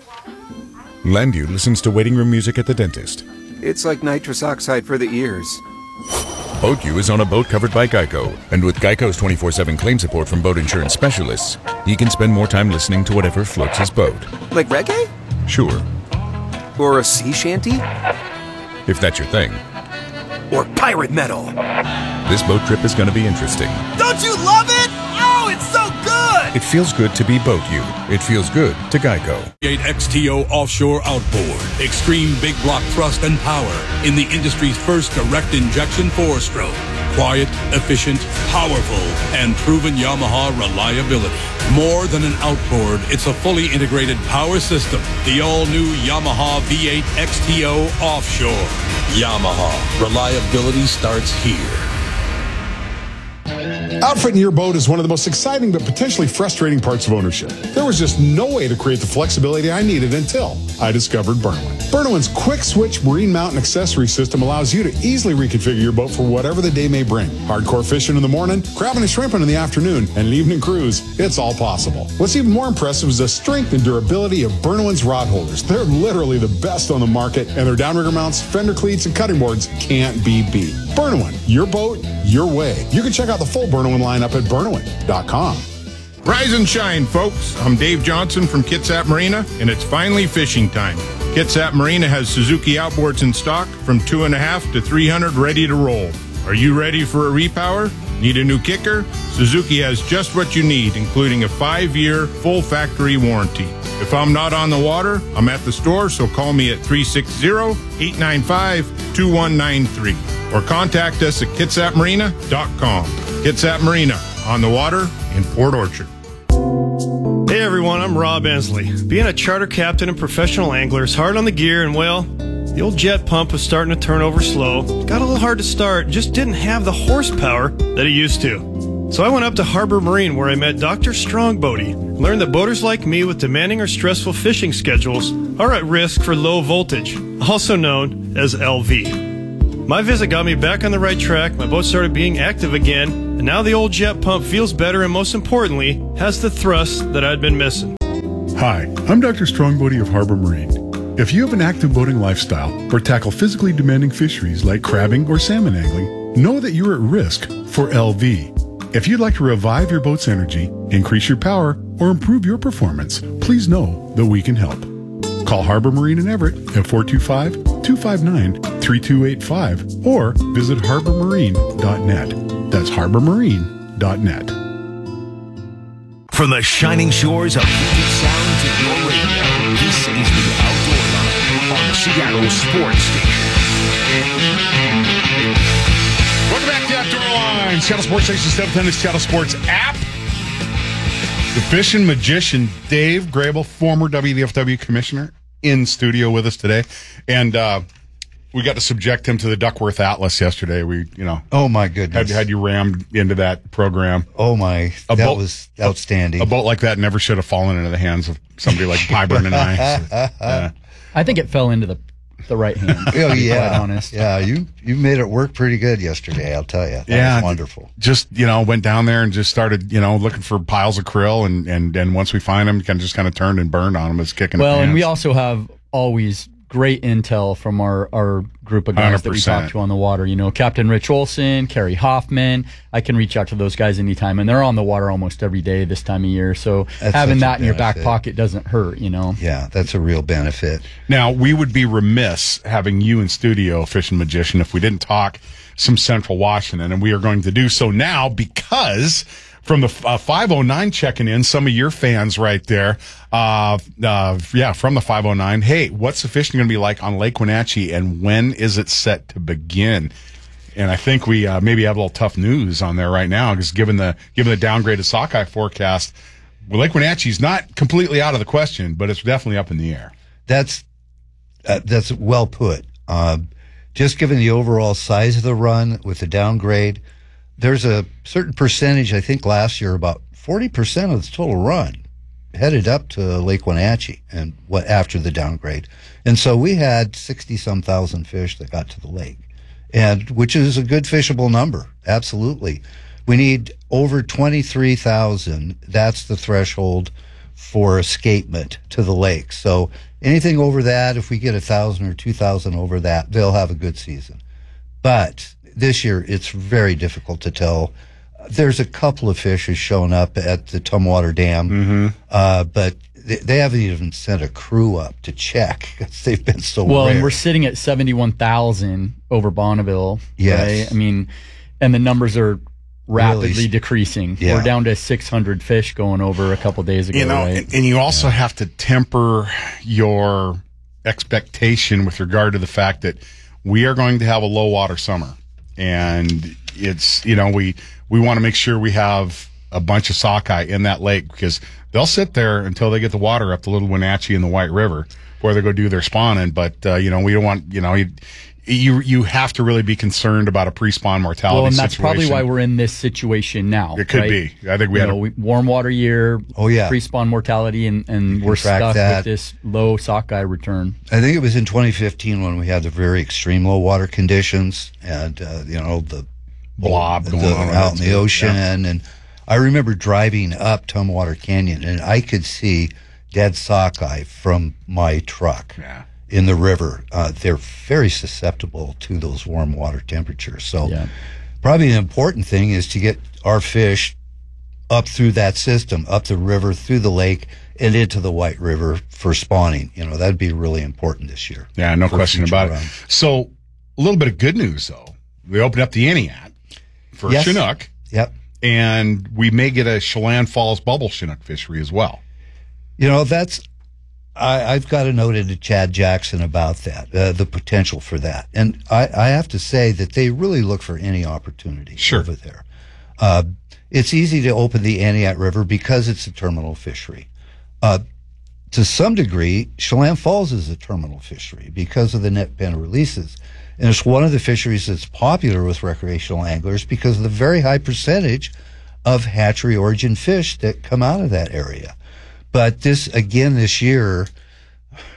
[SPEAKER 12] Landu listens to waiting room music at the dentist.
[SPEAKER 13] It's like nitrous oxide for the ears.
[SPEAKER 12] BoatU is on a boat covered by Geico, and with Geico's twenty-four seven claim support from boat insurance specialists, he can spend more time listening to whatever floats his boat.
[SPEAKER 13] Like reggae?
[SPEAKER 12] Sure.
[SPEAKER 13] Or a sea shanty?
[SPEAKER 12] If that's your thing.
[SPEAKER 13] Or pirate metal.
[SPEAKER 12] This boat trip is going to be interesting.
[SPEAKER 14] Don't you love it? Oh, it's so good!
[SPEAKER 12] It feels good to be BoatU. It feels good to Geico.
[SPEAKER 15] V eight X T O offshore outboard. Extreme big block thrust and power in the industry's first direct injection four-stroke. Quiet, efficient, powerful, and proven Yamaha reliability. More than an outboard, it's a fully integrated power system. The all-new Yamaha V eight X T O offshore. Yamaha. Reliability starts here.
[SPEAKER 5] Outfitting your boat is one of the most exciting but potentially frustrating parts of ownership. There was just no way to create the flexibility I needed until I discovered Burnowin. Burnowin's quick switch marine mount and accessory system allows you to easily reconfigure your boat for whatever the day may bring. Hardcore fishing in the morning, crabbing and shrimping in the afternoon, and an evening cruise, it's all possible. What's even more impressive is the strength and durability of Burnowin's rod holders. They're literally the best on the market, and their downrigger mounts, fender cleats, and cutting boards can't be beat. Burnowin, your boat, your way. You can check out the full Burnowin lineup at burnowin dot com.
[SPEAKER 16] Rise and shine, folks. I'm Dave Johnson from Kitsap Marina, and it's finally fishing time. Kitsap Marina has Suzuki outboards in stock from two and a half to three hundred ready to roll. Are you ready for a repower? Need a new kicker? Suzuki has just what you need, including a five-year full factory warranty. If I'm not on the water, I'm at the store, so call me at three six zero, eight nine five, two one nine three or contact us at kitsap marina dot com. Kitsap Marina, on the water in Port Orchard.
[SPEAKER 17] Hey everyone, I'm Rob Ensley. Being a charter captain and professional angler is hard on the gear, and well, the old jet pump was starting to turn over slow. Got a little hard to start, just didn't have the horsepower that it used to. So I went up to Harbor Marine, where I met Doctor Strongbody, and learned that boaters like me with demanding or stressful fishing schedules are at risk for low voltage, also known as L V. My visit got me back on the right track, my boat started being active again, and now the old jet pump feels better and, most importantly, has the thrust that I'd been missing.
[SPEAKER 5] Hi, I'm Doctor Strongbody of Harbor Marine. If you have an active boating lifestyle or tackle physically demanding fisheries like crabbing or salmon angling, know that you're at risk for L V. If you'd like to revive your boat's energy, increase your power, or improve your performance, please know that we can help. Call Harbor Marine in Everett at four two five, two five nine, three two eight five or visit harbor marine dot net. That's harbor marine dot net.
[SPEAKER 8] From the shining shores of Puget Sound to your radio, this is the Outdoor Line on Seattle Sports Station.
[SPEAKER 5] Welcome back to the Outdoor Line, Seattle Sports Station, seven ten, the Seattle Sports app. The fishing magician, Dave Grable, former W D F W commissioner, in studio with us today. And uh, we got to subject him to the Duckworth Atlas yesterday. We, you know.
[SPEAKER 10] Oh, my goodness.
[SPEAKER 5] Had, had you rammed into that program.
[SPEAKER 10] Oh, my.
[SPEAKER 5] A
[SPEAKER 10] that
[SPEAKER 5] boat,
[SPEAKER 10] was outstanding.
[SPEAKER 5] A, a boat like that never should have fallen into the hands of somebody like Pyburn and I. So, uh,
[SPEAKER 9] I think it fell into the the right hand.
[SPEAKER 10] Oh, yeah.
[SPEAKER 9] Quite honest.
[SPEAKER 10] Yeah, you, you made it work pretty good yesterday, I'll tell you. That
[SPEAKER 5] yeah,
[SPEAKER 10] was wonderful.
[SPEAKER 5] Just, you know, went down there and just started, you know, looking for piles of krill. And, and, and once we find them, kind of just kind of turned and burned on them. It's kicking
[SPEAKER 9] Well,
[SPEAKER 5] the
[SPEAKER 9] and
[SPEAKER 5] pants.
[SPEAKER 9] we also have always great intel from our, our group of guys
[SPEAKER 5] one hundred
[SPEAKER 9] that we
[SPEAKER 5] percent.
[SPEAKER 9] talk to on the water. You know, Captain Rich Olson, Kerry Hoffman. I can reach out to those guys anytime, and they're on the water almost every day this time of year. So
[SPEAKER 10] That's
[SPEAKER 9] having
[SPEAKER 10] such a
[SPEAKER 9] that in your back
[SPEAKER 10] benefit.
[SPEAKER 9] pocket doesn't hurt, you know.
[SPEAKER 10] Yeah, that's a real benefit.
[SPEAKER 5] Now, we would be remiss having you in studio, Fishing Magician, if we didn't talk some Central Washington, and we are going to do so now because from the uh, five oh nine checking in, some of your fans right there, uh, uh, yeah, from the five oh nine, hey, what's the fishing going to be like on Lake Wenatchee, and when is it set to begin? And I think we uh, maybe have a little tough news on there right now, because given the given the downgraded sockeye forecast, well, Lake Wenatchee's not completely out of the question, but it's definitely up in the air.
[SPEAKER 10] That's uh, that's well put. Uh, just given the overall size of the run with the downgrade, there's a certain percentage, I think last year, about forty percent of the total run headed up to Lake Wenatchee and what after the downgrade. And so we had sixty-some thousand fish that got to the lake, and which is a good fishable number. Absolutely. We need over twenty-three thousand. That's the threshold for escapement to the lake. So anything over that, if we get one thousand or two thousand over that, they'll have a good season. But this year, it's very difficult to tell. There's a couple of fish who've shown up at the Tumwater Dam,
[SPEAKER 5] mm-hmm.
[SPEAKER 10] uh, but they, they haven't even sent a crew up to check because they've been so
[SPEAKER 9] Well,
[SPEAKER 10] rare.
[SPEAKER 9] and we're sitting at seventy-one thousand over Bonneville.
[SPEAKER 10] Yes.
[SPEAKER 9] Right? I mean, and the numbers are rapidly
[SPEAKER 10] Really?
[SPEAKER 9] decreasing.
[SPEAKER 10] Yeah.
[SPEAKER 9] We're down to six hundred fish going over a couple days ago,
[SPEAKER 5] You know,
[SPEAKER 9] right?
[SPEAKER 5] and, and you also have to temper your expectation with regard to the fact that we are going to have a low water summer. And it's, you know, we, we want to make sure we have a bunch of sockeye in that lake, because they'll sit there until they get the water up the Little Wenatchee and the White River before they go do their spawning. But, uh, you know, we don't want, you know, you, you, you have to really be concerned about a pre-spawn mortality
[SPEAKER 9] Well, and that's
[SPEAKER 5] situation.
[SPEAKER 9] probably why we're in this situation now.
[SPEAKER 5] It could
[SPEAKER 9] right?
[SPEAKER 5] be. I think we
[SPEAKER 9] you
[SPEAKER 5] had
[SPEAKER 9] know,
[SPEAKER 5] a,
[SPEAKER 9] we, warm water year.
[SPEAKER 10] Oh, yeah.
[SPEAKER 9] Pre-spawn mortality, and, and we're
[SPEAKER 10] track
[SPEAKER 9] stuck
[SPEAKER 10] that.
[SPEAKER 9] with this low sockeye return.
[SPEAKER 10] I think it was in twenty fifteen when we had the very extreme low water conditions and, uh, you know, the
[SPEAKER 5] blob
[SPEAKER 10] the,
[SPEAKER 5] going
[SPEAKER 10] the,
[SPEAKER 5] on
[SPEAKER 10] out in the
[SPEAKER 5] too.
[SPEAKER 10] ocean.
[SPEAKER 5] Yeah.
[SPEAKER 10] And I remember driving up Tumwater Canyon, and I could see dead sockeye from my truck
[SPEAKER 5] Yeah.
[SPEAKER 10] in the river. Uh, they're very susceptible to those warm water temperatures. So
[SPEAKER 9] Yeah.
[SPEAKER 10] probably an important thing is to get our fish up through that system, up the river, through the lake, and into the White River for spawning. You know, that'd be really important this year.
[SPEAKER 5] Yeah, no
[SPEAKER 10] for
[SPEAKER 5] question
[SPEAKER 10] future
[SPEAKER 5] about
[SPEAKER 10] run.
[SPEAKER 5] it. So, a little bit of good news, though. We opened up the Entiat for
[SPEAKER 10] Yes.
[SPEAKER 5] Chinook,
[SPEAKER 10] Yep.
[SPEAKER 5] and we may get a Chelan Falls bubble Chinook fishery as well.
[SPEAKER 10] You know, that's, I, I've got a note into Chad Jackson about that, uh, the potential for that. And I, I have to say that they really look for any opportunity
[SPEAKER 5] Sure.
[SPEAKER 10] over there. Uh, it's easy to open the Entiat River because it's a terminal fishery. Uh, to some degree, Chelan Falls is a terminal fishery because of the net pen releases. And it's one of the fisheries that's popular with recreational anglers because of the very high percentage of hatchery origin fish that come out of that area. But this, again, this year,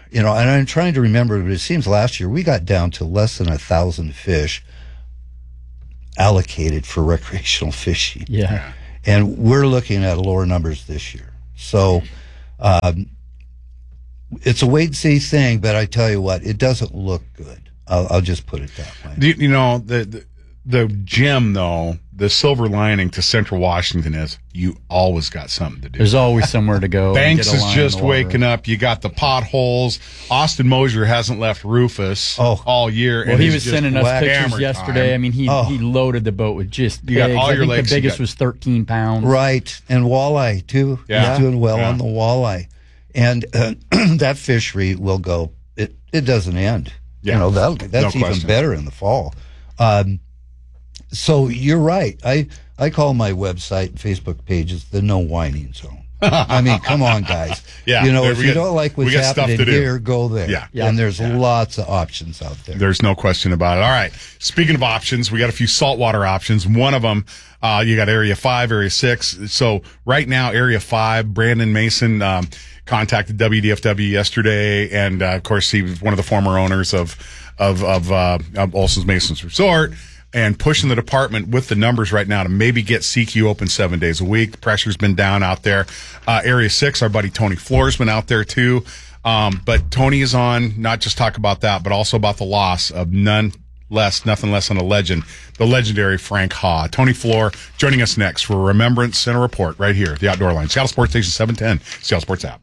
[SPEAKER 10] You know, and I'm trying to remember, but it seems last year we got down to less than a thousand fish allocated for recreational fishing.
[SPEAKER 9] Yeah.
[SPEAKER 10] And we're looking at lower numbers this year. So um, it's a wait-and-see thing, but I tell you what, it doesn't look good. I'll, I'll just put it that way.
[SPEAKER 5] You, you know, the, the the gem, though, the silver lining to Central Washington is you always got something to do.
[SPEAKER 9] There's always somewhere to go.
[SPEAKER 5] Banks is just waking up. You got the potholes. Austin Mosier hasn't left Rufus
[SPEAKER 10] oh.
[SPEAKER 5] all year.
[SPEAKER 9] Well,
[SPEAKER 5] and
[SPEAKER 9] he
[SPEAKER 5] he's
[SPEAKER 9] was
[SPEAKER 5] just
[SPEAKER 9] sending us pictures yesterday.
[SPEAKER 5] Time.
[SPEAKER 9] I mean, he
[SPEAKER 10] oh.
[SPEAKER 9] he loaded the boat with just
[SPEAKER 5] you got
[SPEAKER 9] pigs.
[SPEAKER 5] all
[SPEAKER 9] I
[SPEAKER 5] your
[SPEAKER 9] think
[SPEAKER 5] legs.
[SPEAKER 9] The biggest
[SPEAKER 5] got...
[SPEAKER 9] was thirteen pounds.
[SPEAKER 10] Right, and walleye too.
[SPEAKER 5] Yeah.
[SPEAKER 10] He's doing well
[SPEAKER 5] yeah.
[SPEAKER 10] on the walleye, and uh, that fishery will go. It it doesn't end.
[SPEAKER 5] Yeah.
[SPEAKER 10] You know that that's
[SPEAKER 5] No
[SPEAKER 10] even
[SPEAKER 5] question.
[SPEAKER 10] better in the fall. Um, so you're right. I I call my website and Facebook pages the No Whining Zone. I mean, come on, guys.
[SPEAKER 5] Yeah,
[SPEAKER 10] you know,
[SPEAKER 5] there
[SPEAKER 10] if
[SPEAKER 5] we
[SPEAKER 10] you
[SPEAKER 5] get-
[SPEAKER 10] don't like
[SPEAKER 5] we
[SPEAKER 10] what's
[SPEAKER 5] got stuff
[SPEAKER 10] happening
[SPEAKER 5] to do.
[SPEAKER 10] here, go there.
[SPEAKER 5] Yeah.
[SPEAKER 10] and there's
[SPEAKER 5] Yeah.
[SPEAKER 10] lots of options out there.
[SPEAKER 5] There's no question about it. All right. Speaking of options, we got a few saltwater options. One of them, uh, you got Area five, Area six. So right now, Area five, Brandon Mason um, contacted W D F W yesterday, and uh, of course, he was one of the former owners of of of, uh, of Olson's Mason's Resort, and pushing the department with the numbers right now to maybe get C Q open seven days a week. The pressure's been down out there. Uh, Area six, our buddy Tony Floor's been out there too. Um, but Tony is on, not just talk about that, but also about the loss of none less, nothing less than a legend, the legendary Frank Ha. Tony Floor joining us next for Remembrance and a report right here, the Outdoor Line. Seattle Sports Station seven ten, Seattle Sports app.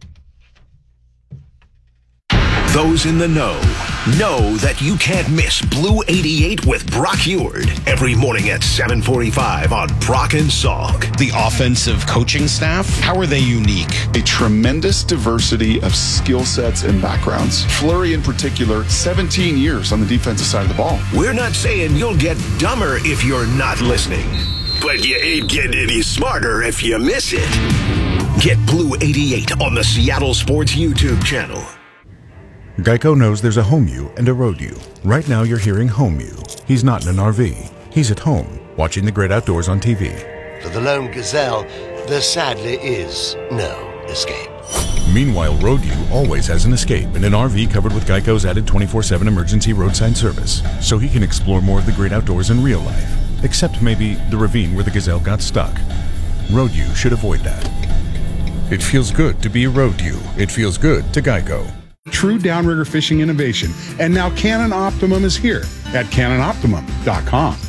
[SPEAKER 8] Those in the know know that you can't miss Blue eighty-eight with Brock Heward every morning at seven forty-five on Brock and Salk.
[SPEAKER 18] The offensive coaching staff, how are they unique?
[SPEAKER 19] A tremendous diversity of skill sets and backgrounds. Fleury in particular, seventeen years on the defensive side of the ball.
[SPEAKER 8] We're not saying you'll get dumber if you're not listening, but you ain't getting any smarter if you miss it. Get Blue eighty-eight on the Seattle Sports YouTube channel.
[SPEAKER 12] Geico knows there's a home you and a road you. Right now you're hearing home you. He's not in an R V. He's at home, watching the great outdoors on T V.
[SPEAKER 20] For the lone gazelle, there sadly is no escape.
[SPEAKER 12] Meanwhile, road you always has an escape in an R V covered with Geico's added twenty-four seven emergency roadside service, so he can explore more of the great outdoors in real life, except maybe the ravine where the gazelle got stuck. Road you should avoid that. It feels good to be a road you. It feels good to Geico.
[SPEAKER 5] True downrigger fishing innovation. And now Canon Optimum is here at cannon optimum dot com.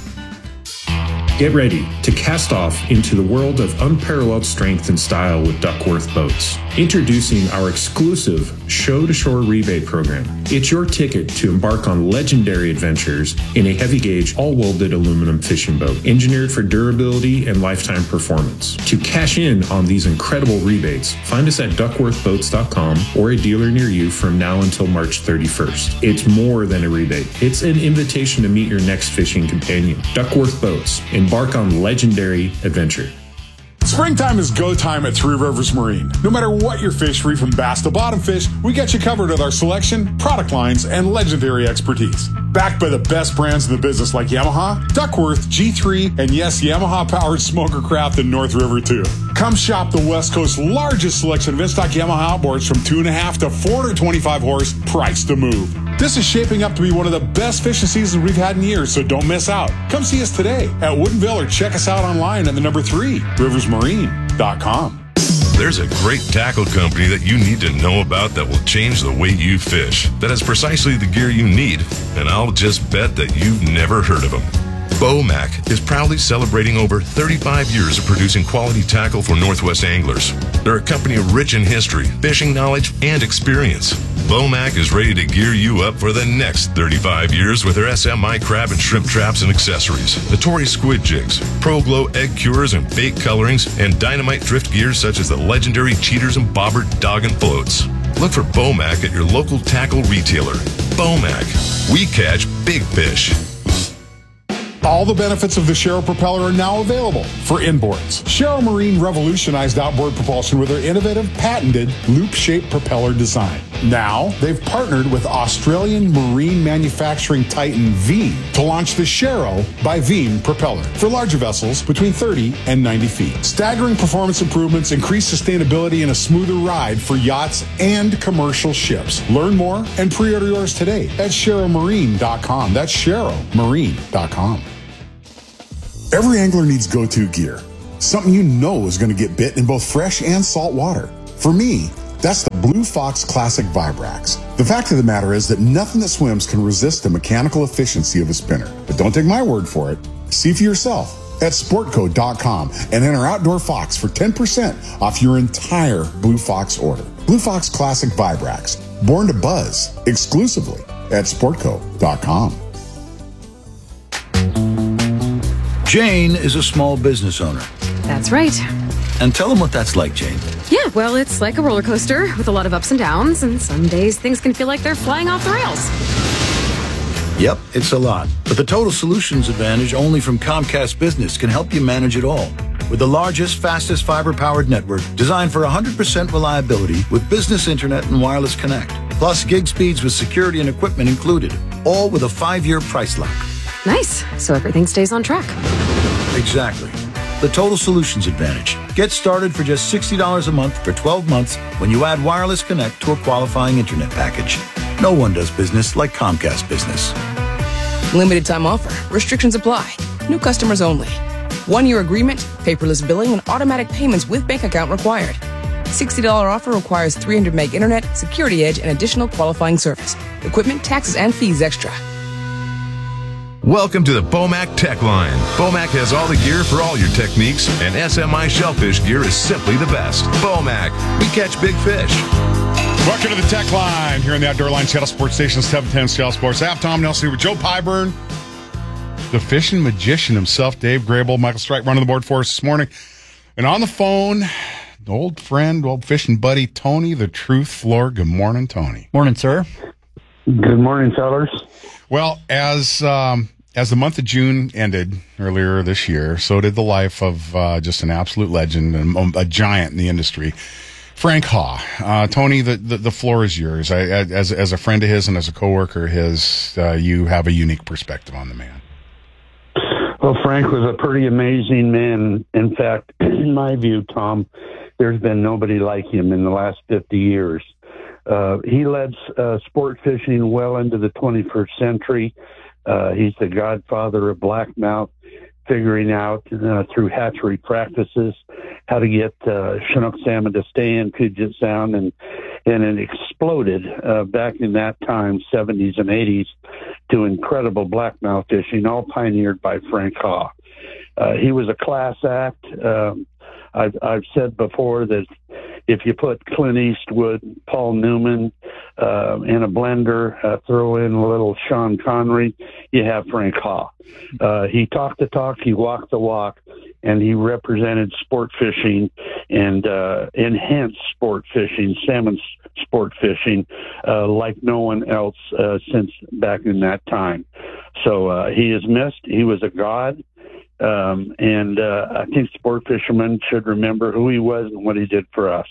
[SPEAKER 21] Get ready to cast off into the world of unparalleled strength and style with Duckworth Boats. Introducing our exclusive show-to-shore rebate program. It's your ticket to embark on legendary adventures in a heavy-gauge, all-welded aluminum fishing boat, engineered for durability and lifetime performance. To cash in on these incredible rebates, find us at duckworth boats dot com or a dealer near you from now until March thirty-first. It's more than a rebate. It's an invitation to meet your next fishing companion. Duckworth Boats. Embark on legendary adventure.
[SPEAKER 5] Springtime is go time at Three Rivers Marine. No matter what your fishery, from bass to bottom fish, we got you covered with our selection, product lines, and legendary expertise. Backed by the best brands in the business like Yamaha, Duckworth, G three, and yes, Yamaha-powered smoker craft in North River too. Come shop the West Coast's largest selection of in-stock Yamaha outboards from two and a half to four hundred twenty-five horse, price to move. This is shaping up to be one of the best fishing seasons we've had in years, so don't miss out. Come see us today at Woodinville or check us out online at the number three, rivers marine dot com.
[SPEAKER 22] There's a great tackle company that you need to know about that will change the way you fish, that has precisely the gear you need, and I'll just bet that you've never heard of them. Bomac is proudly celebrating over thirty-five years of producing quality tackle for Northwest anglers. They're a company rich in history, fishing knowledge, and experience. Bomac is ready to gear you up for the next thirty-five years with their S M I crab and shrimp traps and accessories, Notori squid jigs, Pro Glow egg cures and bait colorings, and dynamite drift gears such as the legendary Cheaters and Bobber dog and floats. Look for Bomac at your local tackle retailer. Bomac. We catch big fish.
[SPEAKER 5] All the benefits of the Sharrow propeller are now available for inboards. Sharrow Marine revolutionized outboard propulsion with their innovative, patented, loop-shaped propeller design. Now, they've partnered with Australian marine manufacturing titan Veem to launch the Sharrow by Veem propeller for larger vessels between thirty and ninety feet. Staggering performance improvements, increased sustainability, and a smoother ride for yachts and commercial ships. Learn more and pre-order yours today at sharrow marine dot com. That's sharrow marine dot com. Every angler needs go-to gear. Something you know is going to get bit in both fresh and salt water. For me, that's the Blue Fox Classic Vibrax. The fact of the matter is that nothing that swims can resist the mechanical efficiency of a spinner. But don't take my word for it. See for yourself at sportco dot com and enter Outdoor Fox for ten percent off your entire Blue Fox order. Blue Fox Classic Vibrax, born to buzz, exclusively at sportco dot com.
[SPEAKER 1] Jane is a small business owner.
[SPEAKER 4] That's right.
[SPEAKER 1] And tell them what that's like, Jane.
[SPEAKER 4] Yeah, well, it's like a roller coaster with a lot of ups and downs, and some days things can feel like they're flying off the rails.
[SPEAKER 1] Yep, it's a lot. But the Total Solutions Advantage only from Comcast Business can help you manage it all. With the largest, fastest fiber-powered network designed for one hundred percent reliability with business internet and wireless connect. Plus gig speeds with security and equipment included. All with a five-year price lock.
[SPEAKER 4] Nice. So everything stays on track.
[SPEAKER 1] Exactly. The Total Solutions Advantage. Get started for just sixty dollars a month for twelve months when you add Wireless Connect to a qualifying internet package. No one does business like Comcast Business.
[SPEAKER 23] Limited time offer. Restrictions apply. New customers only. One-year agreement, paperless billing, and automatic payments with bank account required. sixty dollars offer requires three hundred meg internet, security edge, and additional qualifying service. Equipment, taxes, and fees extra.
[SPEAKER 22] Welcome to the Bomac Tech Line. Bomac has all the gear for all your techniques, and S M I shellfish gear is simply the best. Bomac, we catch big fish.
[SPEAKER 5] Welcome to the Tech Line here on the Outdoor Line, Seattle Sports Station, seven ten Seattle Sports app. Tom Nelson here with Joe Pyburn, the fishing magician himself, Dave Grable, Michael Strike running the board for us this morning. And on the phone, the old friend, old fishing buddy, Tony, the Truth Floor. Good morning, Tony.
[SPEAKER 9] Morning, sir.
[SPEAKER 24] Good morning, fellas.
[SPEAKER 5] Well, as um, as the month of June ended earlier this year, so did the life of uh, just an absolute legend and a giant in the industry, Frank Haw. Uh, Tony, the, the, the floor is yours. I, as as a friend of his and as a coworker of his, uh, you have a unique perspective on the man.
[SPEAKER 24] Well, Frank was a pretty amazing man. In fact, in my view, Tom, there's been nobody like him in the last fifty years. Uh, he led uh, sport fishing well into the twenty-first century. Uh, he's the godfather of blackmouth, figuring out uh, through hatchery practices how to get uh, Chinook salmon to stay in Puget Sound, and and it exploded uh, back in that time, seventies and eighties, to incredible blackmouth fishing, all pioneered by Frank Haw. Uh, he was a class act. Um, I've, I've said before that if you put Clint Eastwood, Paul Newman uh, in a blender, uh, throw in a little Sean Connery, you have Frank Haw. Uh, he talked the talk, he walked the walk, and he represented sport fishing and uh, enhanced sport fishing, salmon sport fishing, uh, like no one else uh, since back in that time. So uh, he is missed. He was a god. Um, and uh, I think sport fishermen should remember who he was and what he did for us.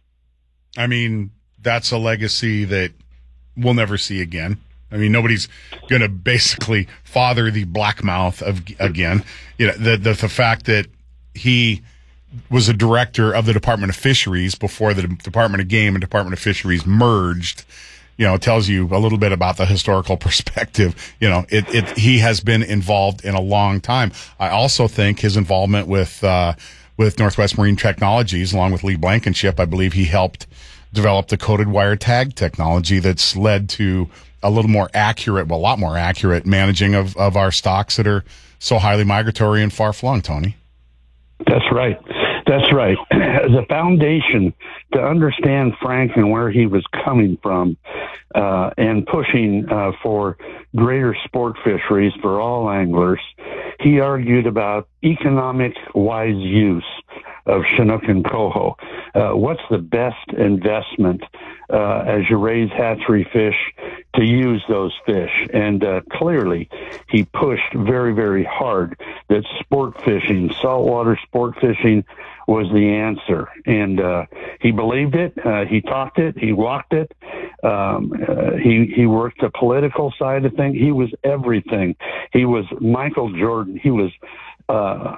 [SPEAKER 5] I mean, that's a legacy that we'll never see again. I mean, nobody's going to basically father the blackmouth of again. You know, the, the the fact that he was a director of the Department of Fisheries before the Department of Game and Department of Fisheries merged, you know, tells you a little bit about the historical perspective. You know, it, it, he has been involved in a long time. I also think his involvement with, uh, with Northwest Marine Technologies, along with Lee Blankenship, I believe he helped develop the coated wire tag technology that's led to a little more accurate, well, a lot more accurate managing of, of our stocks that are so highly migratory and far flung, Tony.
[SPEAKER 24] That's right. That's right. As a foundation to understand Frank and where he was coming from, uh, and pushing uh, for greater sport fisheries for all anglers, he argued about economic wise use of Chinook and coho. Uh, what's the best investment uh, as you raise hatchery fish to use those fish. And uh, clearly, he pushed very, very hard that sport fishing, saltwater sport fishing, was the answer. And uh, he believed it. Uh, he talked it. He walked it. Um, uh, he he worked the political side of things. He was everything. He was Michael Jordan. He was uh,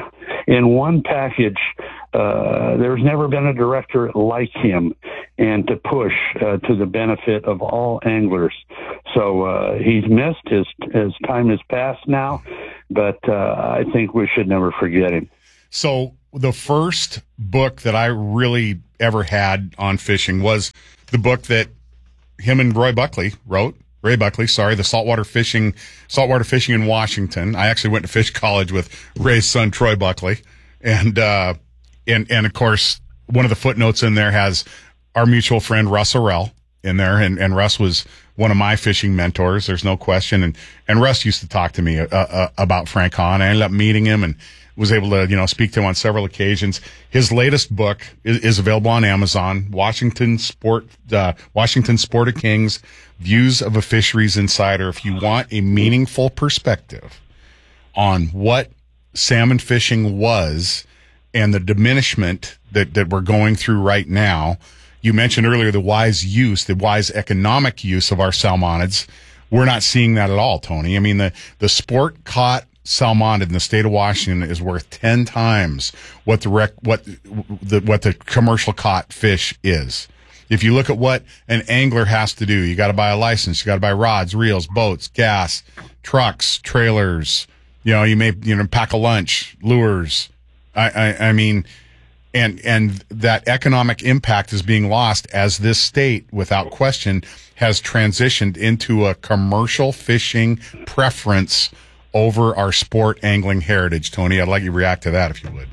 [SPEAKER 24] in one package. Uh, there's never been a director like him, and to push uh, to the benefit of all anglers. So uh, he's missed. His his time has passed now, but uh, I think we should never forget him.
[SPEAKER 3] So the first book that I really ever had on fishing was the book that him and Roy Buckley wrote. Ray Buckley, sorry, the saltwater fishing, saltwater fishing in Washington. I actually went to fish college with Ray's son, Troy Buckley. And, uh, and, and of course, one of the footnotes in there has our mutual friend Russ Orell in there. And, and Russ was one of my fishing mentors. There's no question. And, and Russ used to talk to me uh, uh, about Frank Hahn. I ended up meeting him and was able to, you know, speak to him on several occasions. His latest book is, is available on Amazon, Washington Sport, uh, Washington Sport of Kings, Views of a Fisheries Insider. If you want a meaningful perspective on what salmon fishing was and the diminishment that, that we're going through right now, you mentioned earlier the wise use, the wise economic use of our salmonids. We're not seeing that at all, Tony. I mean, the, the sport caught salmonid in the state of Washington is worth ten times what the rec, what the what the commercial caught fish is. If you look at what an angler has to do, you got to buy a license, you got to buy rods, reels, boats, gas, trucks, trailers. You know, you may you know pack a lunch, lures. I I, I mean, and and that economic impact is being lost as this state, without question, has transitioned into a commercial fishing preference over our sport angling heritage. Tony, I'd like you to react to that if you would.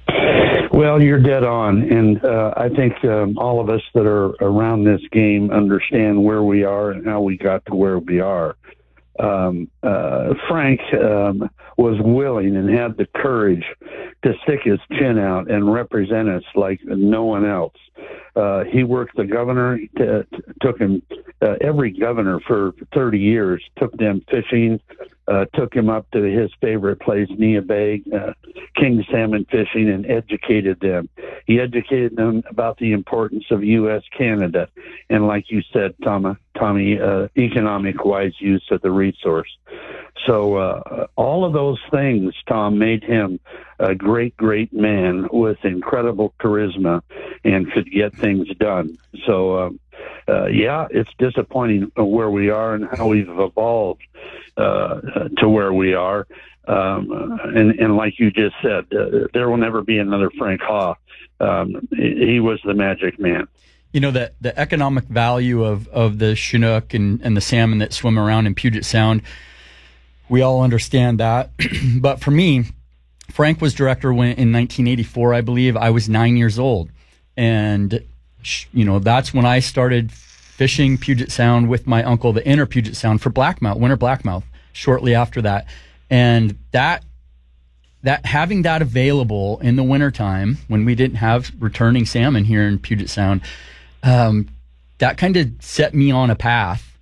[SPEAKER 24] Well, you're dead on, and uh, I think um, all of us that are around this game understand where we are and how we got to where we are. Um, uh, Frank um, was willing and had the courage to stick his chin out and represent us like no one else. Uh, he worked the governor, t- t- took him, uh, every governor for thirty years, took them fishing, uh, took him up to his favorite place, Nia Bay, uh, king salmon fishing, and educated them. He educated them about the importance of U S Canada, and like you said, Tom, Tommy, uh, economic wise use of the resource. So uh, all of those things, Tom, made him a great, great man with incredible charisma and could get things done. So, uh, uh, yeah, it's disappointing where we are and how we've evolved uh, to where we are. Um, and, and like you just said, uh, there will never be another Frank Haw. Um, he was the magic man.
[SPEAKER 9] You know, the, the economic value of, of the Chinook and, and the salmon that swim around in Puget Sound, we all understand that. But for me, Frank was director when, in nineteen eighty-four, I believe. I was nine years old. And, you know, that's when I started fishing Puget Sound with my uncle, the inner Puget Sound, for blackmouth, winter blackmouth, shortly after that. And that, that having that available in the wintertime when we didn't have returning salmon here in Puget Sound, um, that kind of set me on a path.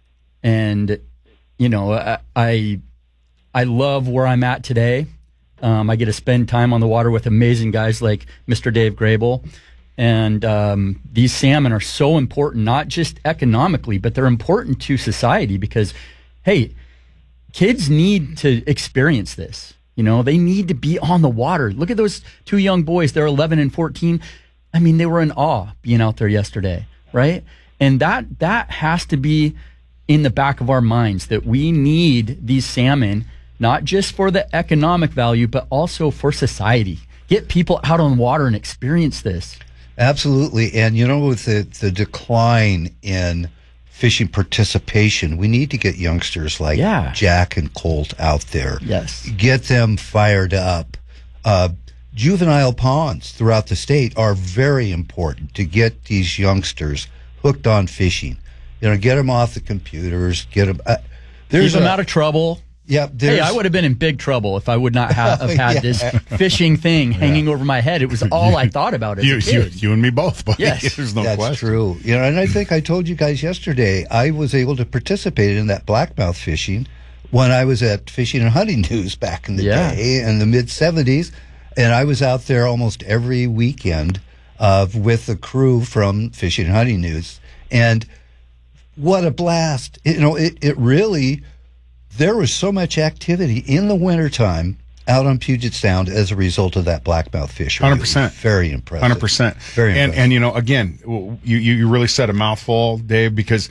[SPEAKER 9] And, you know, I, I, I love where I'm at today. Um, I get to spend time on the water with amazing guys like Mister Dave Grable. And um, these salmon are so important, not just economically, but they're important to society because, hey, kids need to experience this. You know, they need to be on the water. Look at those two young boys. They're eleven and fourteen. I mean, they were in awe being out there yesterday, right? And that that has to be in the back of our minds, that we need these salmon, not just for the economic value, but also for society. Get people out on water and experience this.
[SPEAKER 10] Absolutely. And, you know, with the, the decline in fishing participation, we need to get youngsters like yeah. Jack and Colt out there.
[SPEAKER 9] Yes.
[SPEAKER 10] Get them fired up. Uh, juvenile ponds throughout the state are very important to get these youngsters hooked on fishing. You know, get them off the computers, get them... Uh,
[SPEAKER 9] Keep them a, out of trouble.
[SPEAKER 10] Yeah,
[SPEAKER 9] hey, I would have been in big trouble if I would not have, have had
[SPEAKER 10] Yeah.
[SPEAKER 9] this fishing thing hanging over my head. It was all I thought about as
[SPEAKER 3] You,
[SPEAKER 9] a
[SPEAKER 3] you,
[SPEAKER 9] kid.
[SPEAKER 3] you and me both, buddy.
[SPEAKER 9] Yes.
[SPEAKER 3] There's no
[SPEAKER 10] That's
[SPEAKER 3] question.
[SPEAKER 10] true. You know, and I think I told you guys yesterday I was able to participate in that blackmouth fishing when I was at Fishing and Hunting News back in the
[SPEAKER 9] Yeah.
[SPEAKER 10] day in the mid seventies, and I was out there almost every weekend uh, with the crew from Fishing and Hunting News, and what a blast! You know, it it really. There was so much activity in the wintertime out on Puget Sound as a result of that blackmouth fishery.
[SPEAKER 3] one hundred percent.
[SPEAKER 10] Very impressive.
[SPEAKER 3] one hundred percent.
[SPEAKER 10] Very
[SPEAKER 3] and,
[SPEAKER 10] impressive.
[SPEAKER 3] and, you know, again, you, you, you really said a mouthful, Dave, because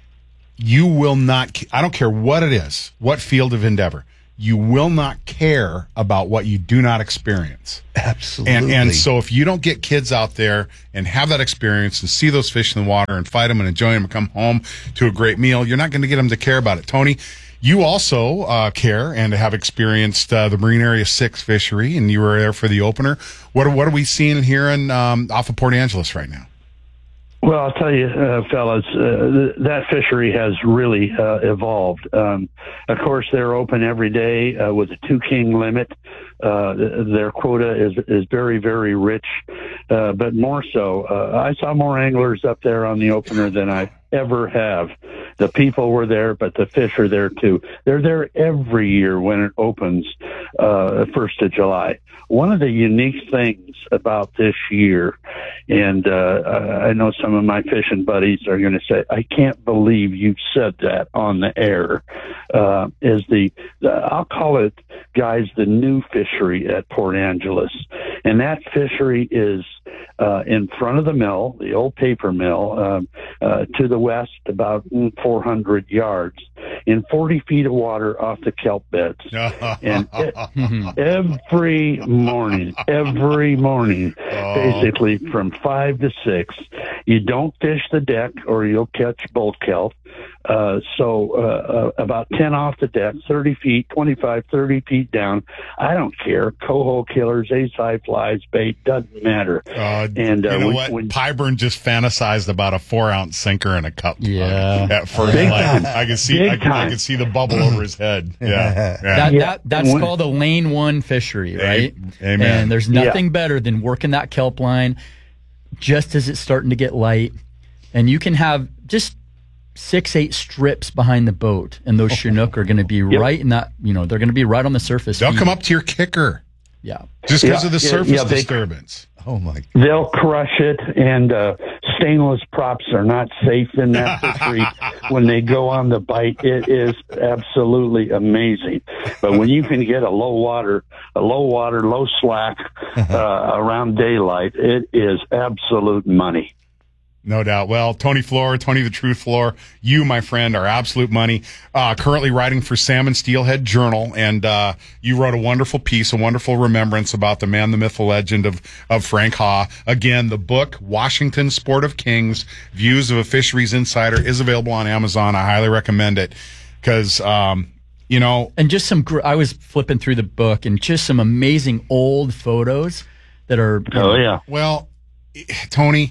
[SPEAKER 3] you will not, I don't care what it is, what field of endeavor, you will not care about what you do not experience.
[SPEAKER 10] Absolutely.
[SPEAKER 3] And, and so if you don't get kids out there and have that experience and see those fish in the water and fight them and enjoy them and come home to a great meal, you're not going to get them to care about it. Tony, you also uh, care and have experienced uh, the Marine Area six fishery, and you were there for the opener. What are, what are we seeing and hearing um, off of Port Angeles right now?
[SPEAKER 24] Well, I'll tell you, uh, fellas, uh, th- that fishery has really uh, evolved. Um, of course, they're open every day uh, with a two king limit. Uh, th- their quota is is very, very rich, uh, but more so. Uh, I saw more anglers up there on the opener than I ever have. The people were there, but the fish are there too. They're there every year when it opens, uh, first of July. One of the unique things about this year, and uh, I know some of my fishing buddies are going to say, I can't believe you said that on the air, uh, is the, the, I'll call it, guys, the new fishery at Port Angeles. And that fishery is uh, in front of the mill, the old paper mill, um, uh, to the west about four hundred yards, in forty feet of water off the kelp beds. And it, every morning, every morning, basically from five to six, you don't fish the deck or you'll catch bull kelp. Uh, so uh, uh, about ten off the deck, thirty feet, twenty-five, thirty feet down. I don't care. Coho killers, ace-high flies, bait, doesn't matter.
[SPEAKER 3] Uh,
[SPEAKER 24] and uh,
[SPEAKER 3] you know
[SPEAKER 24] when,
[SPEAKER 3] what?
[SPEAKER 24] when,
[SPEAKER 3] Pyburn just fantasized about a four-ounce sinker and a cup.
[SPEAKER 9] Yeah.
[SPEAKER 3] At first,
[SPEAKER 24] Big
[SPEAKER 3] like,
[SPEAKER 24] time.
[SPEAKER 3] I can see,
[SPEAKER 24] Big
[SPEAKER 3] I, I
[SPEAKER 24] time.
[SPEAKER 3] can see the bubble over his head. Yeah, yeah.
[SPEAKER 9] That,
[SPEAKER 24] Yeah.
[SPEAKER 9] that That's
[SPEAKER 24] When-
[SPEAKER 9] called a lane one fishery, right?
[SPEAKER 3] Amen.
[SPEAKER 9] And there's
[SPEAKER 24] Yeah.
[SPEAKER 9] nothing better than working that kelp line just as it's starting to get light. And you can have just six, eight strips behind the boat, and those Chinook are going to be
[SPEAKER 24] Yep.
[SPEAKER 9] right in that, you know, they're going to be right on the surface.
[SPEAKER 3] They'll
[SPEAKER 9] feeding.
[SPEAKER 3] come up to your kicker
[SPEAKER 9] Yeah.
[SPEAKER 3] just because
[SPEAKER 24] Yeah,
[SPEAKER 3] of the
[SPEAKER 24] yeah,
[SPEAKER 3] surface
[SPEAKER 24] yeah, they-
[SPEAKER 3] disturbance.
[SPEAKER 10] Oh my!
[SPEAKER 24] they'll crush it, and uh, stainless props are not safe in that fishery when they go on the bite. It is absolutely amazing. But when you can get a low water, a low water, low slack uh, around daylight, it is absolute money.
[SPEAKER 3] No doubt. Well, Tony Floor, Tony the Truth Floor, you, my friend, are absolute money. Uh, currently writing for Salmon Steelhead Journal, and uh, you wrote a wonderful piece, a wonderful remembrance about the man, the myth, the legend of, of Frank Ha. Again, the book, Washington Sport of Kings, Views of a Fisheries Insider, is available on Amazon. I highly recommend it because, um, you know.
[SPEAKER 9] And just some, gr- I was flipping through the book and just some amazing old photos that are. you
[SPEAKER 24] Oh
[SPEAKER 9] know,
[SPEAKER 24] yeah.
[SPEAKER 3] Well, Tony,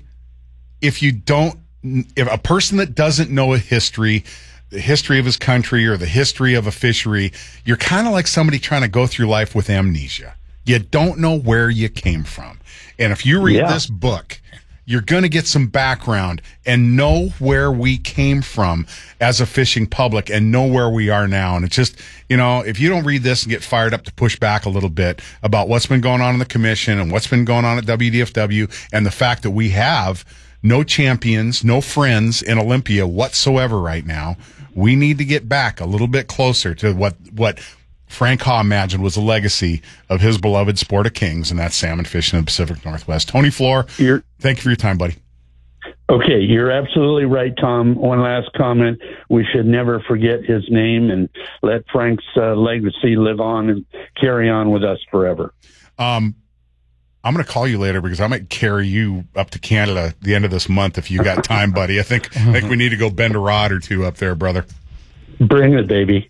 [SPEAKER 3] if you don't, if a person that doesn't know a history, the history of his country or the history of a fishery, you're kind of like somebody trying to go through life with amnesia. You don't know where you came from. And if you read
[SPEAKER 24] Yeah.
[SPEAKER 3] this book, you're going to get some background and know where we came from as a fishing public and know where we are now. And it's just, you know, if you don't read this and get fired up to push back a little bit about what's been going on in the commission and what's been going on at W D F W and the fact that we have no champions, no friends in Olympia whatsoever right now, we need to get back a little bit closer to what, what Frank Ha imagined was a legacy of his beloved sport of kings, and that's salmon fishing in the Pacific Northwest. Tony Floor,
[SPEAKER 24] You're,
[SPEAKER 3] thank you for your time, buddy.
[SPEAKER 24] Okay, you're absolutely right, Tom. One last comment. We should never forget his name and let Frank's uh, legacy live on and carry on with us forever.
[SPEAKER 3] Um, I'm going to call you later because I might carry you up to Canada at the end of this month if you got time, buddy. I think I think we need to go bend a rod or two up there, brother.
[SPEAKER 24] Bring it, baby.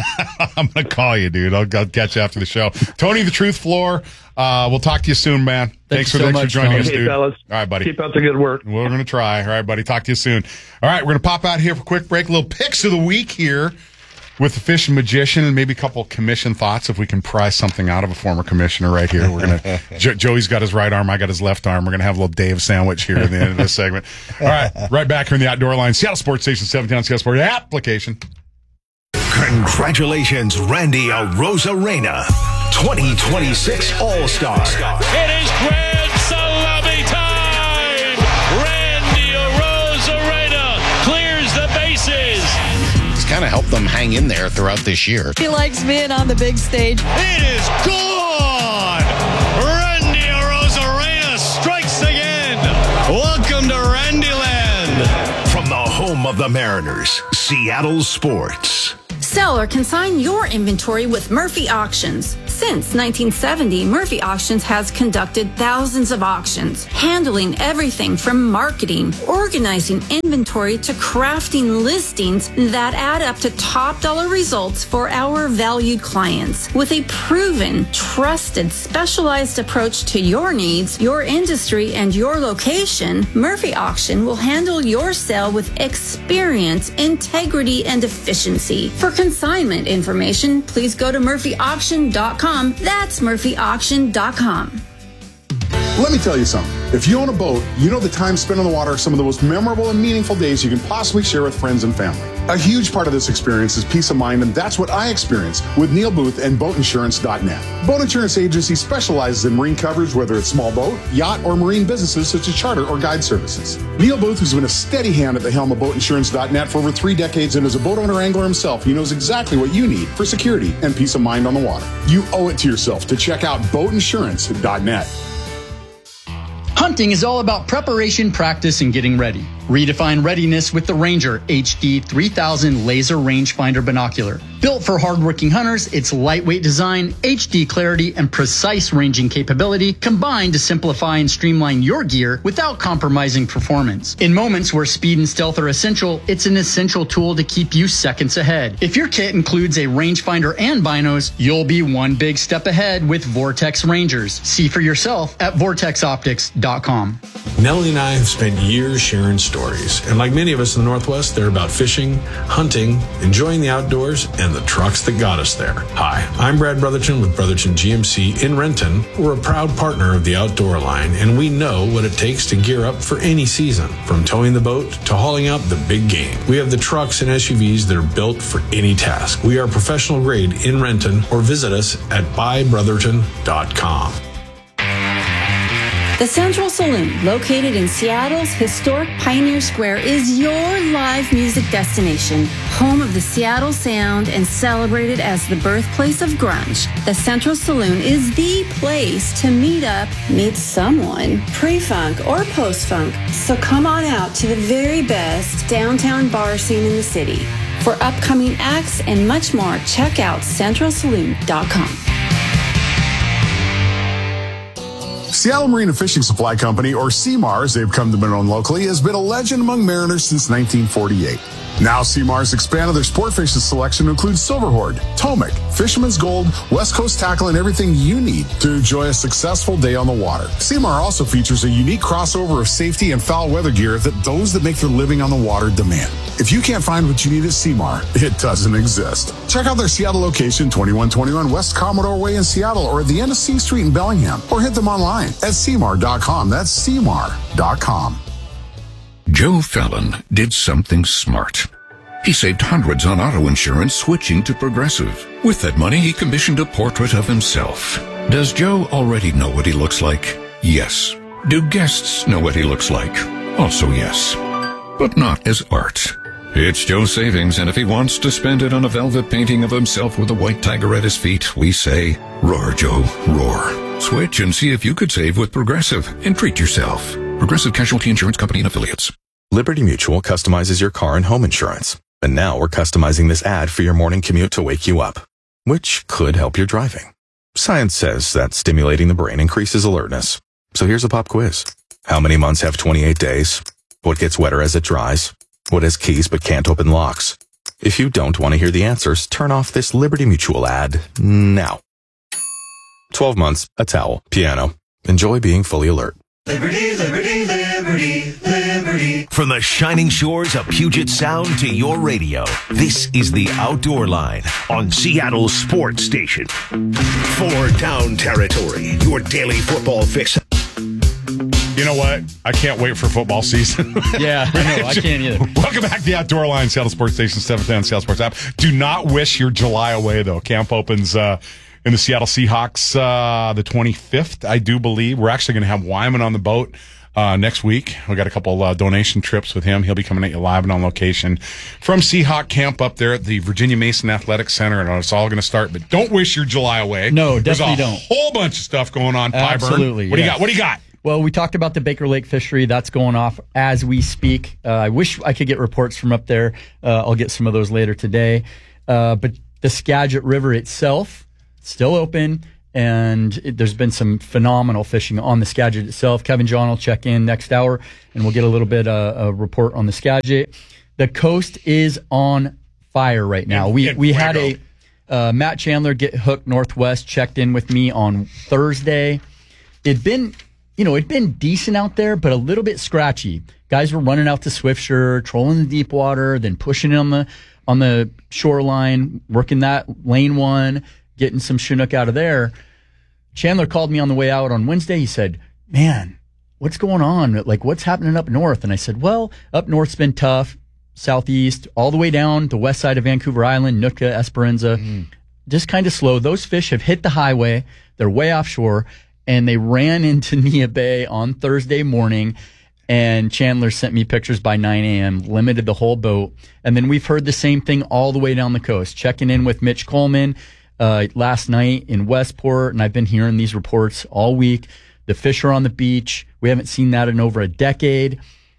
[SPEAKER 3] I'm going to call you, dude. I'll, I'll catch you after the show. Tony the Truth Floor, uh, we'll talk to you soon, man. Thanks,
[SPEAKER 9] Thanks
[SPEAKER 3] for,
[SPEAKER 9] so
[SPEAKER 3] thanks for
[SPEAKER 9] much,
[SPEAKER 3] joining
[SPEAKER 9] Tony.
[SPEAKER 3] us,
[SPEAKER 24] Hey,
[SPEAKER 3] dude.
[SPEAKER 24] fellas.
[SPEAKER 3] All right, buddy.
[SPEAKER 24] Keep up the good work.
[SPEAKER 3] We're going to try. All right, buddy. Talk to you soon. All right, we're going to pop out here for a quick break. A little picks of the week here. with the Fishing Magician and maybe a couple commission thoughts if we can pry something out of a former commissioner right here. We're gonna jo- Joey's got his right arm, I got his left arm. We're gonna have a little Dave sandwich here at the end of this segment. All right, right back here in the Outdoor Line, Seattle Sports Station seventeen on Seattle Sports application.
[SPEAKER 8] Congratulations, Randy Arozarena, twenty twenty-six All-Star.
[SPEAKER 2] It is grand salami time! Randy Arozarena clears the bases.
[SPEAKER 18] He's kind of helped them hang in there throughout this year.
[SPEAKER 6] He likes being on the big stage.
[SPEAKER 2] It is gone! Randy Arozarena strikes again. Welcome to Randyland.
[SPEAKER 8] From the home of the Mariners, Seattle Sports.
[SPEAKER 7] Sell or consign your inventory with Murphy Auctions. Since nineteen seventy, Murphy Auctions has conducted thousands of auctions, handling everything from marketing, organizing inventory to crafting listings that add up to top dollar results for our valued clients. With a proven, trusted, specialized approach to your needs, your industry, and your location, Murphy Auction will handle your sale with experience, integrity, and efficiency. For consignment information, please go to murphy auction dot com. That's murphy auction dot com.
[SPEAKER 5] Let me tell you something. If you own a boat, you know the time spent on the water are some of the most memorable and meaningful days you can possibly share with friends and family. A huge part of this experience is peace of mind, and that's what I experienced with Neil Booth and boat insurance dot net. Boat Insurance Agency specializes in marine coverage, whether it's small boat, yacht, or marine businesses such as charter or guide services. Neil Booth has been a steady hand at the helm of boat insurance dot net for over three decades, and as a boat owner angler himself, he knows exactly what you need for security and peace of mind on the water. You owe it to yourself to check out boat insurance dot net.
[SPEAKER 9] Hunting is all about preparation, practice, and getting ready. Redefine readiness with the Ranger H D three thousand Laser Rangefinder Binocular. Built for hardworking hunters, its lightweight design, H D clarity, and precise ranging capability combine to simplify and streamline your gear without compromising performance. In moments where speed and stealth are essential, it's an essential tool to keep you seconds ahead. If your kit includes a rangefinder and binos, you'll be one big step ahead with Vortex Rangers. See for yourself at vortex optics dot com.
[SPEAKER 11] Nellie and I have spent years sharing stories, and like many of us in the Northwest, they're about fishing, hunting, enjoying the outdoors, and the trucks that got us there. Hi, I'm Brad Brotherton with Brotherton G M C in Renton. We're a proud partner of the Outdoor Line, and we know what it takes to gear up for any season, from towing the boat to hauling out the big game. We have the trucks and S U Vs that are built for any task. We are professional grade in Renton, or visit us at buy brotherton dot com.
[SPEAKER 7] The Central Saloon, located in Seattle's historic Pioneer Square, is your live music destination, home of the Seattle sound and celebrated as the birthplace of grunge. The Central Saloon is the place to meet up, meet someone, pre-funk or post-funk. So come on out to the very best downtown bar scene in the city. For upcoming acts and much more, check out central saloon dot com.
[SPEAKER 5] Seattle Marine and Fishing Supply Company, or C M A R as they've come to be known locally, has been a legend among mariners since nineteen forty-eight. Now C M A R has expanded their sport fishing selection to include Silverhorde, Tomic, Fisherman's Gold, West Coast Tackle, and everything you need to enjoy a successful day on the water. C M A R also features a unique crossover of safety and foul weather gear that those that make their living on the water demand. If you can't find what you need at C M A R, it doesn't exist. Check out their Seattle location, twenty-one twenty-one West Commodore Way in Seattle, or at the end of C Street in Bellingham, or hit them online at C M A R dot com. That's C M A R dot com.
[SPEAKER 25] Joe Fallon did something smart. He saved hundreds on auto insurance switching to Progressive. With that money, he commissioned a portrait of himself. Does Joe already know what he looks like? Yes. Do guests know what he looks like? Also yes. But not as art. It's Joe's savings, and if he wants to spend it on a velvet painting of himself with a white tiger at his feet, we say, roar, Joe, roar. Switch and see if you could save with Progressive and treat yourself. Progressive Casualty Insurance Company and Affiliates.
[SPEAKER 26] Liberty Mutual customizes your car and home insurance. And now we're customizing this ad for your morning commute to wake you up, which could help your driving. Science says that stimulating the brain increases alertness. So here's a pop quiz. How many months have twenty-eight days? What gets wetter as it dries? What has keys but can't open locks? If you don't want to hear the answers, turn off this Liberty Mutual ad now. twelve months, a towel, piano. Enjoy being fully alert.
[SPEAKER 8] Liberty, liberty, liberty, liberty. From the shining shores of Puget Sound to your radio, this is the Outdoor Line on Seattle's sports station. For Down Territory, your daily football fix.
[SPEAKER 3] You know what? I can't wait for football season.
[SPEAKER 9] Yeah, I know. I can't either.
[SPEAKER 3] Welcome back to the Outdoor Line, Seattle Sports Station, seven ten Seattle Sports app. Do not wish your July away, though. Camp opens uh, in the Seattle Seahawks uh, the twenty-fifth, I do believe. We're actually going to have Wyman on the boat uh, next week. We got a couple uh, donation trips with him. He'll be coming at you live and on location from Seahawk Camp up there at the Virginia Mason Athletic Center. And it's all going to start. But don't wish your July away.
[SPEAKER 9] No, definitely
[SPEAKER 3] There's a
[SPEAKER 9] don't.
[SPEAKER 3] whole bunch of stuff going on.
[SPEAKER 9] Absolutely.
[SPEAKER 3] Pyburn. What do you
[SPEAKER 9] yes.
[SPEAKER 3] got? What do you got?
[SPEAKER 9] Well, we talked about the Baker Lake fishery. That's going off as we speak. Uh, I wish I could get reports from up there. Uh, I'll get some of those later today. Uh, but the Skagit River itself, still open, and it, there's been some phenomenal fishing on the Skagit itself. Kevin John will check in next hour, and we'll get a little bit uh, a report on the Skagit. The coast is on fire right now.
[SPEAKER 3] In,
[SPEAKER 9] we
[SPEAKER 3] in
[SPEAKER 9] we had
[SPEAKER 3] Fuego.
[SPEAKER 9] a uh, Matt Chandler, Get Hooked Northwest, checked in with me on Thursday. It'd been... You know, it'd been decent out there, but a little bit scratchy. Guys were running out to Swiftsure, trolling the deep water, then pushing it on the on the shoreline, working that lane one, getting some Chinook out of there. Chandler called me on the way out on Wednesday. He said, "Man, what's going on? Like, what's happening up north?" And I said, "Well, up north's been tough. Southeast, all the way down the west side of Vancouver Island, Nootka, Esperanza, mm. just kind of slow. Those fish have hit the highway. They're way offshore." And they ran into Nia Bay on Thursday morning, and Chandler sent me pictures by nine a.m., limited the whole boat. And then we've heard the same thing all the way down the coast. Checking in with Mitch Coleman uh, last night in Westport, and I've been hearing these reports all week. The fish are on the beach. We haven't seen that in over a decade.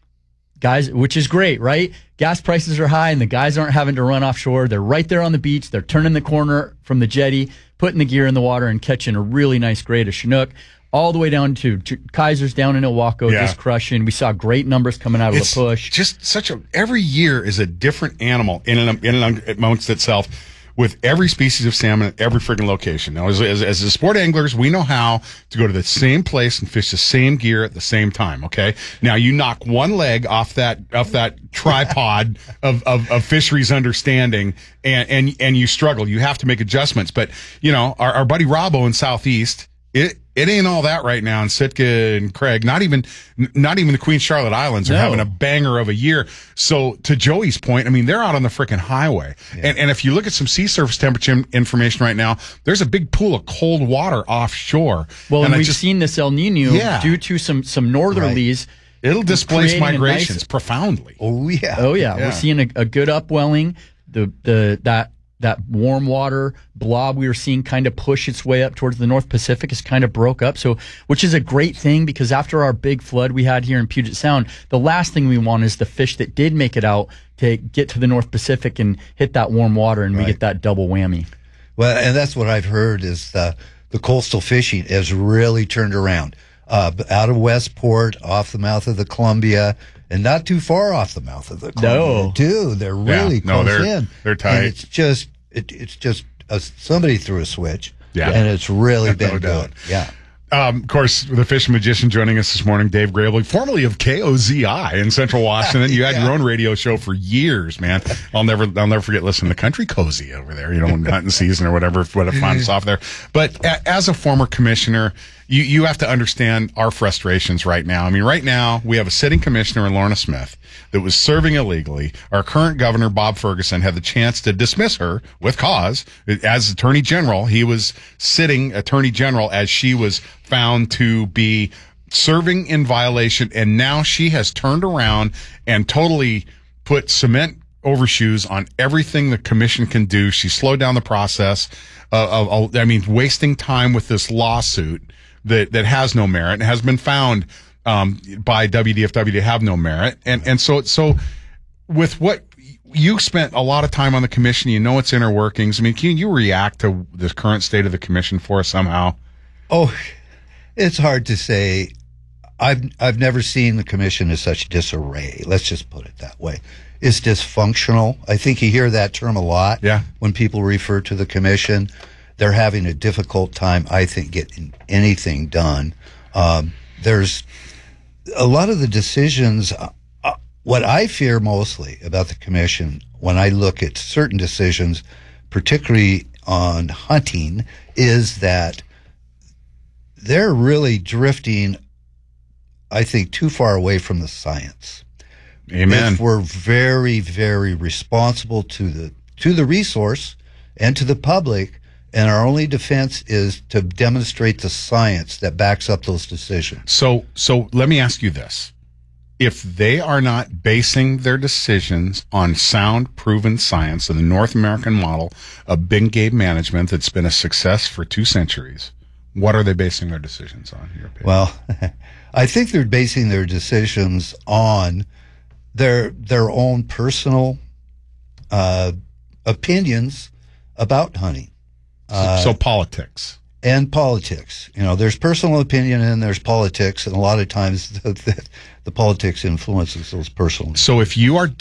[SPEAKER 9] Guys, which is great, right? Gas prices are high, and the guys aren't having to run offshore. They're right there on the beach. They're turning the corner from the jetty, putting the gear in the water, and catching a really nice grade of Chinook, all the way down to, to Kaiser's down in Ilwaco,
[SPEAKER 3] Yeah.
[SPEAKER 9] just crushing. We saw great numbers coming out of
[SPEAKER 3] It's
[SPEAKER 9] the push.
[SPEAKER 3] Just such a every year is a different animal in and, in and amongst itself, with every species of salmon at every freaking location. Now, as, as, as sport anglers, we know how to go to the same place and fish the same gear at the same time. Okay. Now you knock one leg off that off that tripod of, of, of fisheries understanding, and, and and you struggle. You have to make adjustments. But you know, our, our buddy Robbo in Southeast, it it ain't all that right now in Sitka and Craig. Not even not even the Queen Charlotte Islands are
[SPEAKER 9] No.
[SPEAKER 3] having a banger of a year. So to Joey's point, I mean, they're out on the freaking highway.
[SPEAKER 10] Yeah.
[SPEAKER 3] And and if you look at some sea surface temperature information right now, there's a big pool of cold water offshore.
[SPEAKER 9] Well, and
[SPEAKER 3] I
[SPEAKER 9] we've
[SPEAKER 3] just-
[SPEAKER 9] seen this El Nino
[SPEAKER 3] Yeah.
[SPEAKER 9] due to some, some northerlies.
[SPEAKER 3] It'll displace
[SPEAKER 9] creating a
[SPEAKER 3] migrations
[SPEAKER 9] nice-
[SPEAKER 3] profoundly.
[SPEAKER 10] Oh yeah.
[SPEAKER 9] Oh yeah,
[SPEAKER 3] Yeah.
[SPEAKER 9] we're seeing a, a good upwelling. The the that that warm water blob we were seeing kind of push its way up towards the North Pacific is kind of broke up. So, which is a great thing, because after our big flood we had here in Puget Sound, the last thing we want is the fish that did make it out to get to the North Pacific and hit that warm water, and
[SPEAKER 10] Right.
[SPEAKER 9] we get that double whammy.
[SPEAKER 10] Well, and that's what I've heard is the, the coastal fishing has really turned around. Uh, out of Westport, off the mouth of the Columbia, and not too far off the mouth of the Columbia,
[SPEAKER 9] No.
[SPEAKER 10] too. They're really
[SPEAKER 3] Yeah. No,
[SPEAKER 10] close
[SPEAKER 3] they're-
[SPEAKER 10] in.
[SPEAKER 3] they're tight.
[SPEAKER 10] And it's just, it, it's just uh, somebody threw a switch.
[SPEAKER 3] Yeah.
[SPEAKER 10] And it's really
[SPEAKER 3] No
[SPEAKER 10] been
[SPEAKER 3] doubt.
[SPEAKER 10] good. Yeah.
[SPEAKER 3] Um, of course, the fish magician joining us this morning, Dave Grable, formerly of K O Z I in Central Washington. You had
[SPEAKER 10] Yeah.
[SPEAKER 3] your own radio show for years, man. I'll never, I'll never forget listening to Country Cozy over there, you know, in hunting season or whatever, what it finds off there. But a, as a former commissioner, you, you have to understand our frustrations right now. I mean, right now we have a sitting commissioner in Lorna Smith that was serving illegally. Our current governor, Bob Ferguson, had the chance to dismiss her with cause as attorney general. He was sitting attorney general as she was found to be serving in violation. And now she has turned around and totally put cement overshoes on everything the commission can do. She slowed down the process of, of I mean, wasting time with this lawsuit that, that has no merit and has been found um, by W D F W to have no merit. And, and so, so with what you spent a lot of time on the commission, you know, its inner workings. I mean, can you react to the current state of the commission for us somehow?
[SPEAKER 10] Oh, it's hard to say. I've I've never seen the commission in such disarray. Let's just put it that way. It's dysfunctional. I think you hear that term a lot.
[SPEAKER 3] Yeah.
[SPEAKER 10] When people refer to the commission, they're having a difficult time, I think, getting anything done. Um, there's a lot of the decisions, uh, uh, what I fear mostly about the commission when I look at certain decisions, particularly on hunting, is that they're really drifting, I think, too far away from the science.
[SPEAKER 3] Amen.
[SPEAKER 10] If we're very, very responsible to the to the resource and to the public, and our only defense is to demonstrate the science that backs up those decisions.
[SPEAKER 3] So, so let me ask you this. If they are not basing their decisions on sound, proven science and the North American model of big game management that's been a success for two centuries, what are they basing their decisions on? In your opinion?
[SPEAKER 10] Well, I think they're basing their decisions on their their own personal uh, opinions about hunting. Uh,
[SPEAKER 3] so, so politics.
[SPEAKER 10] And politics. You know, there's personal opinion and there's politics, and a lot of times the, the, the politics influences those personal.
[SPEAKER 3] So if you are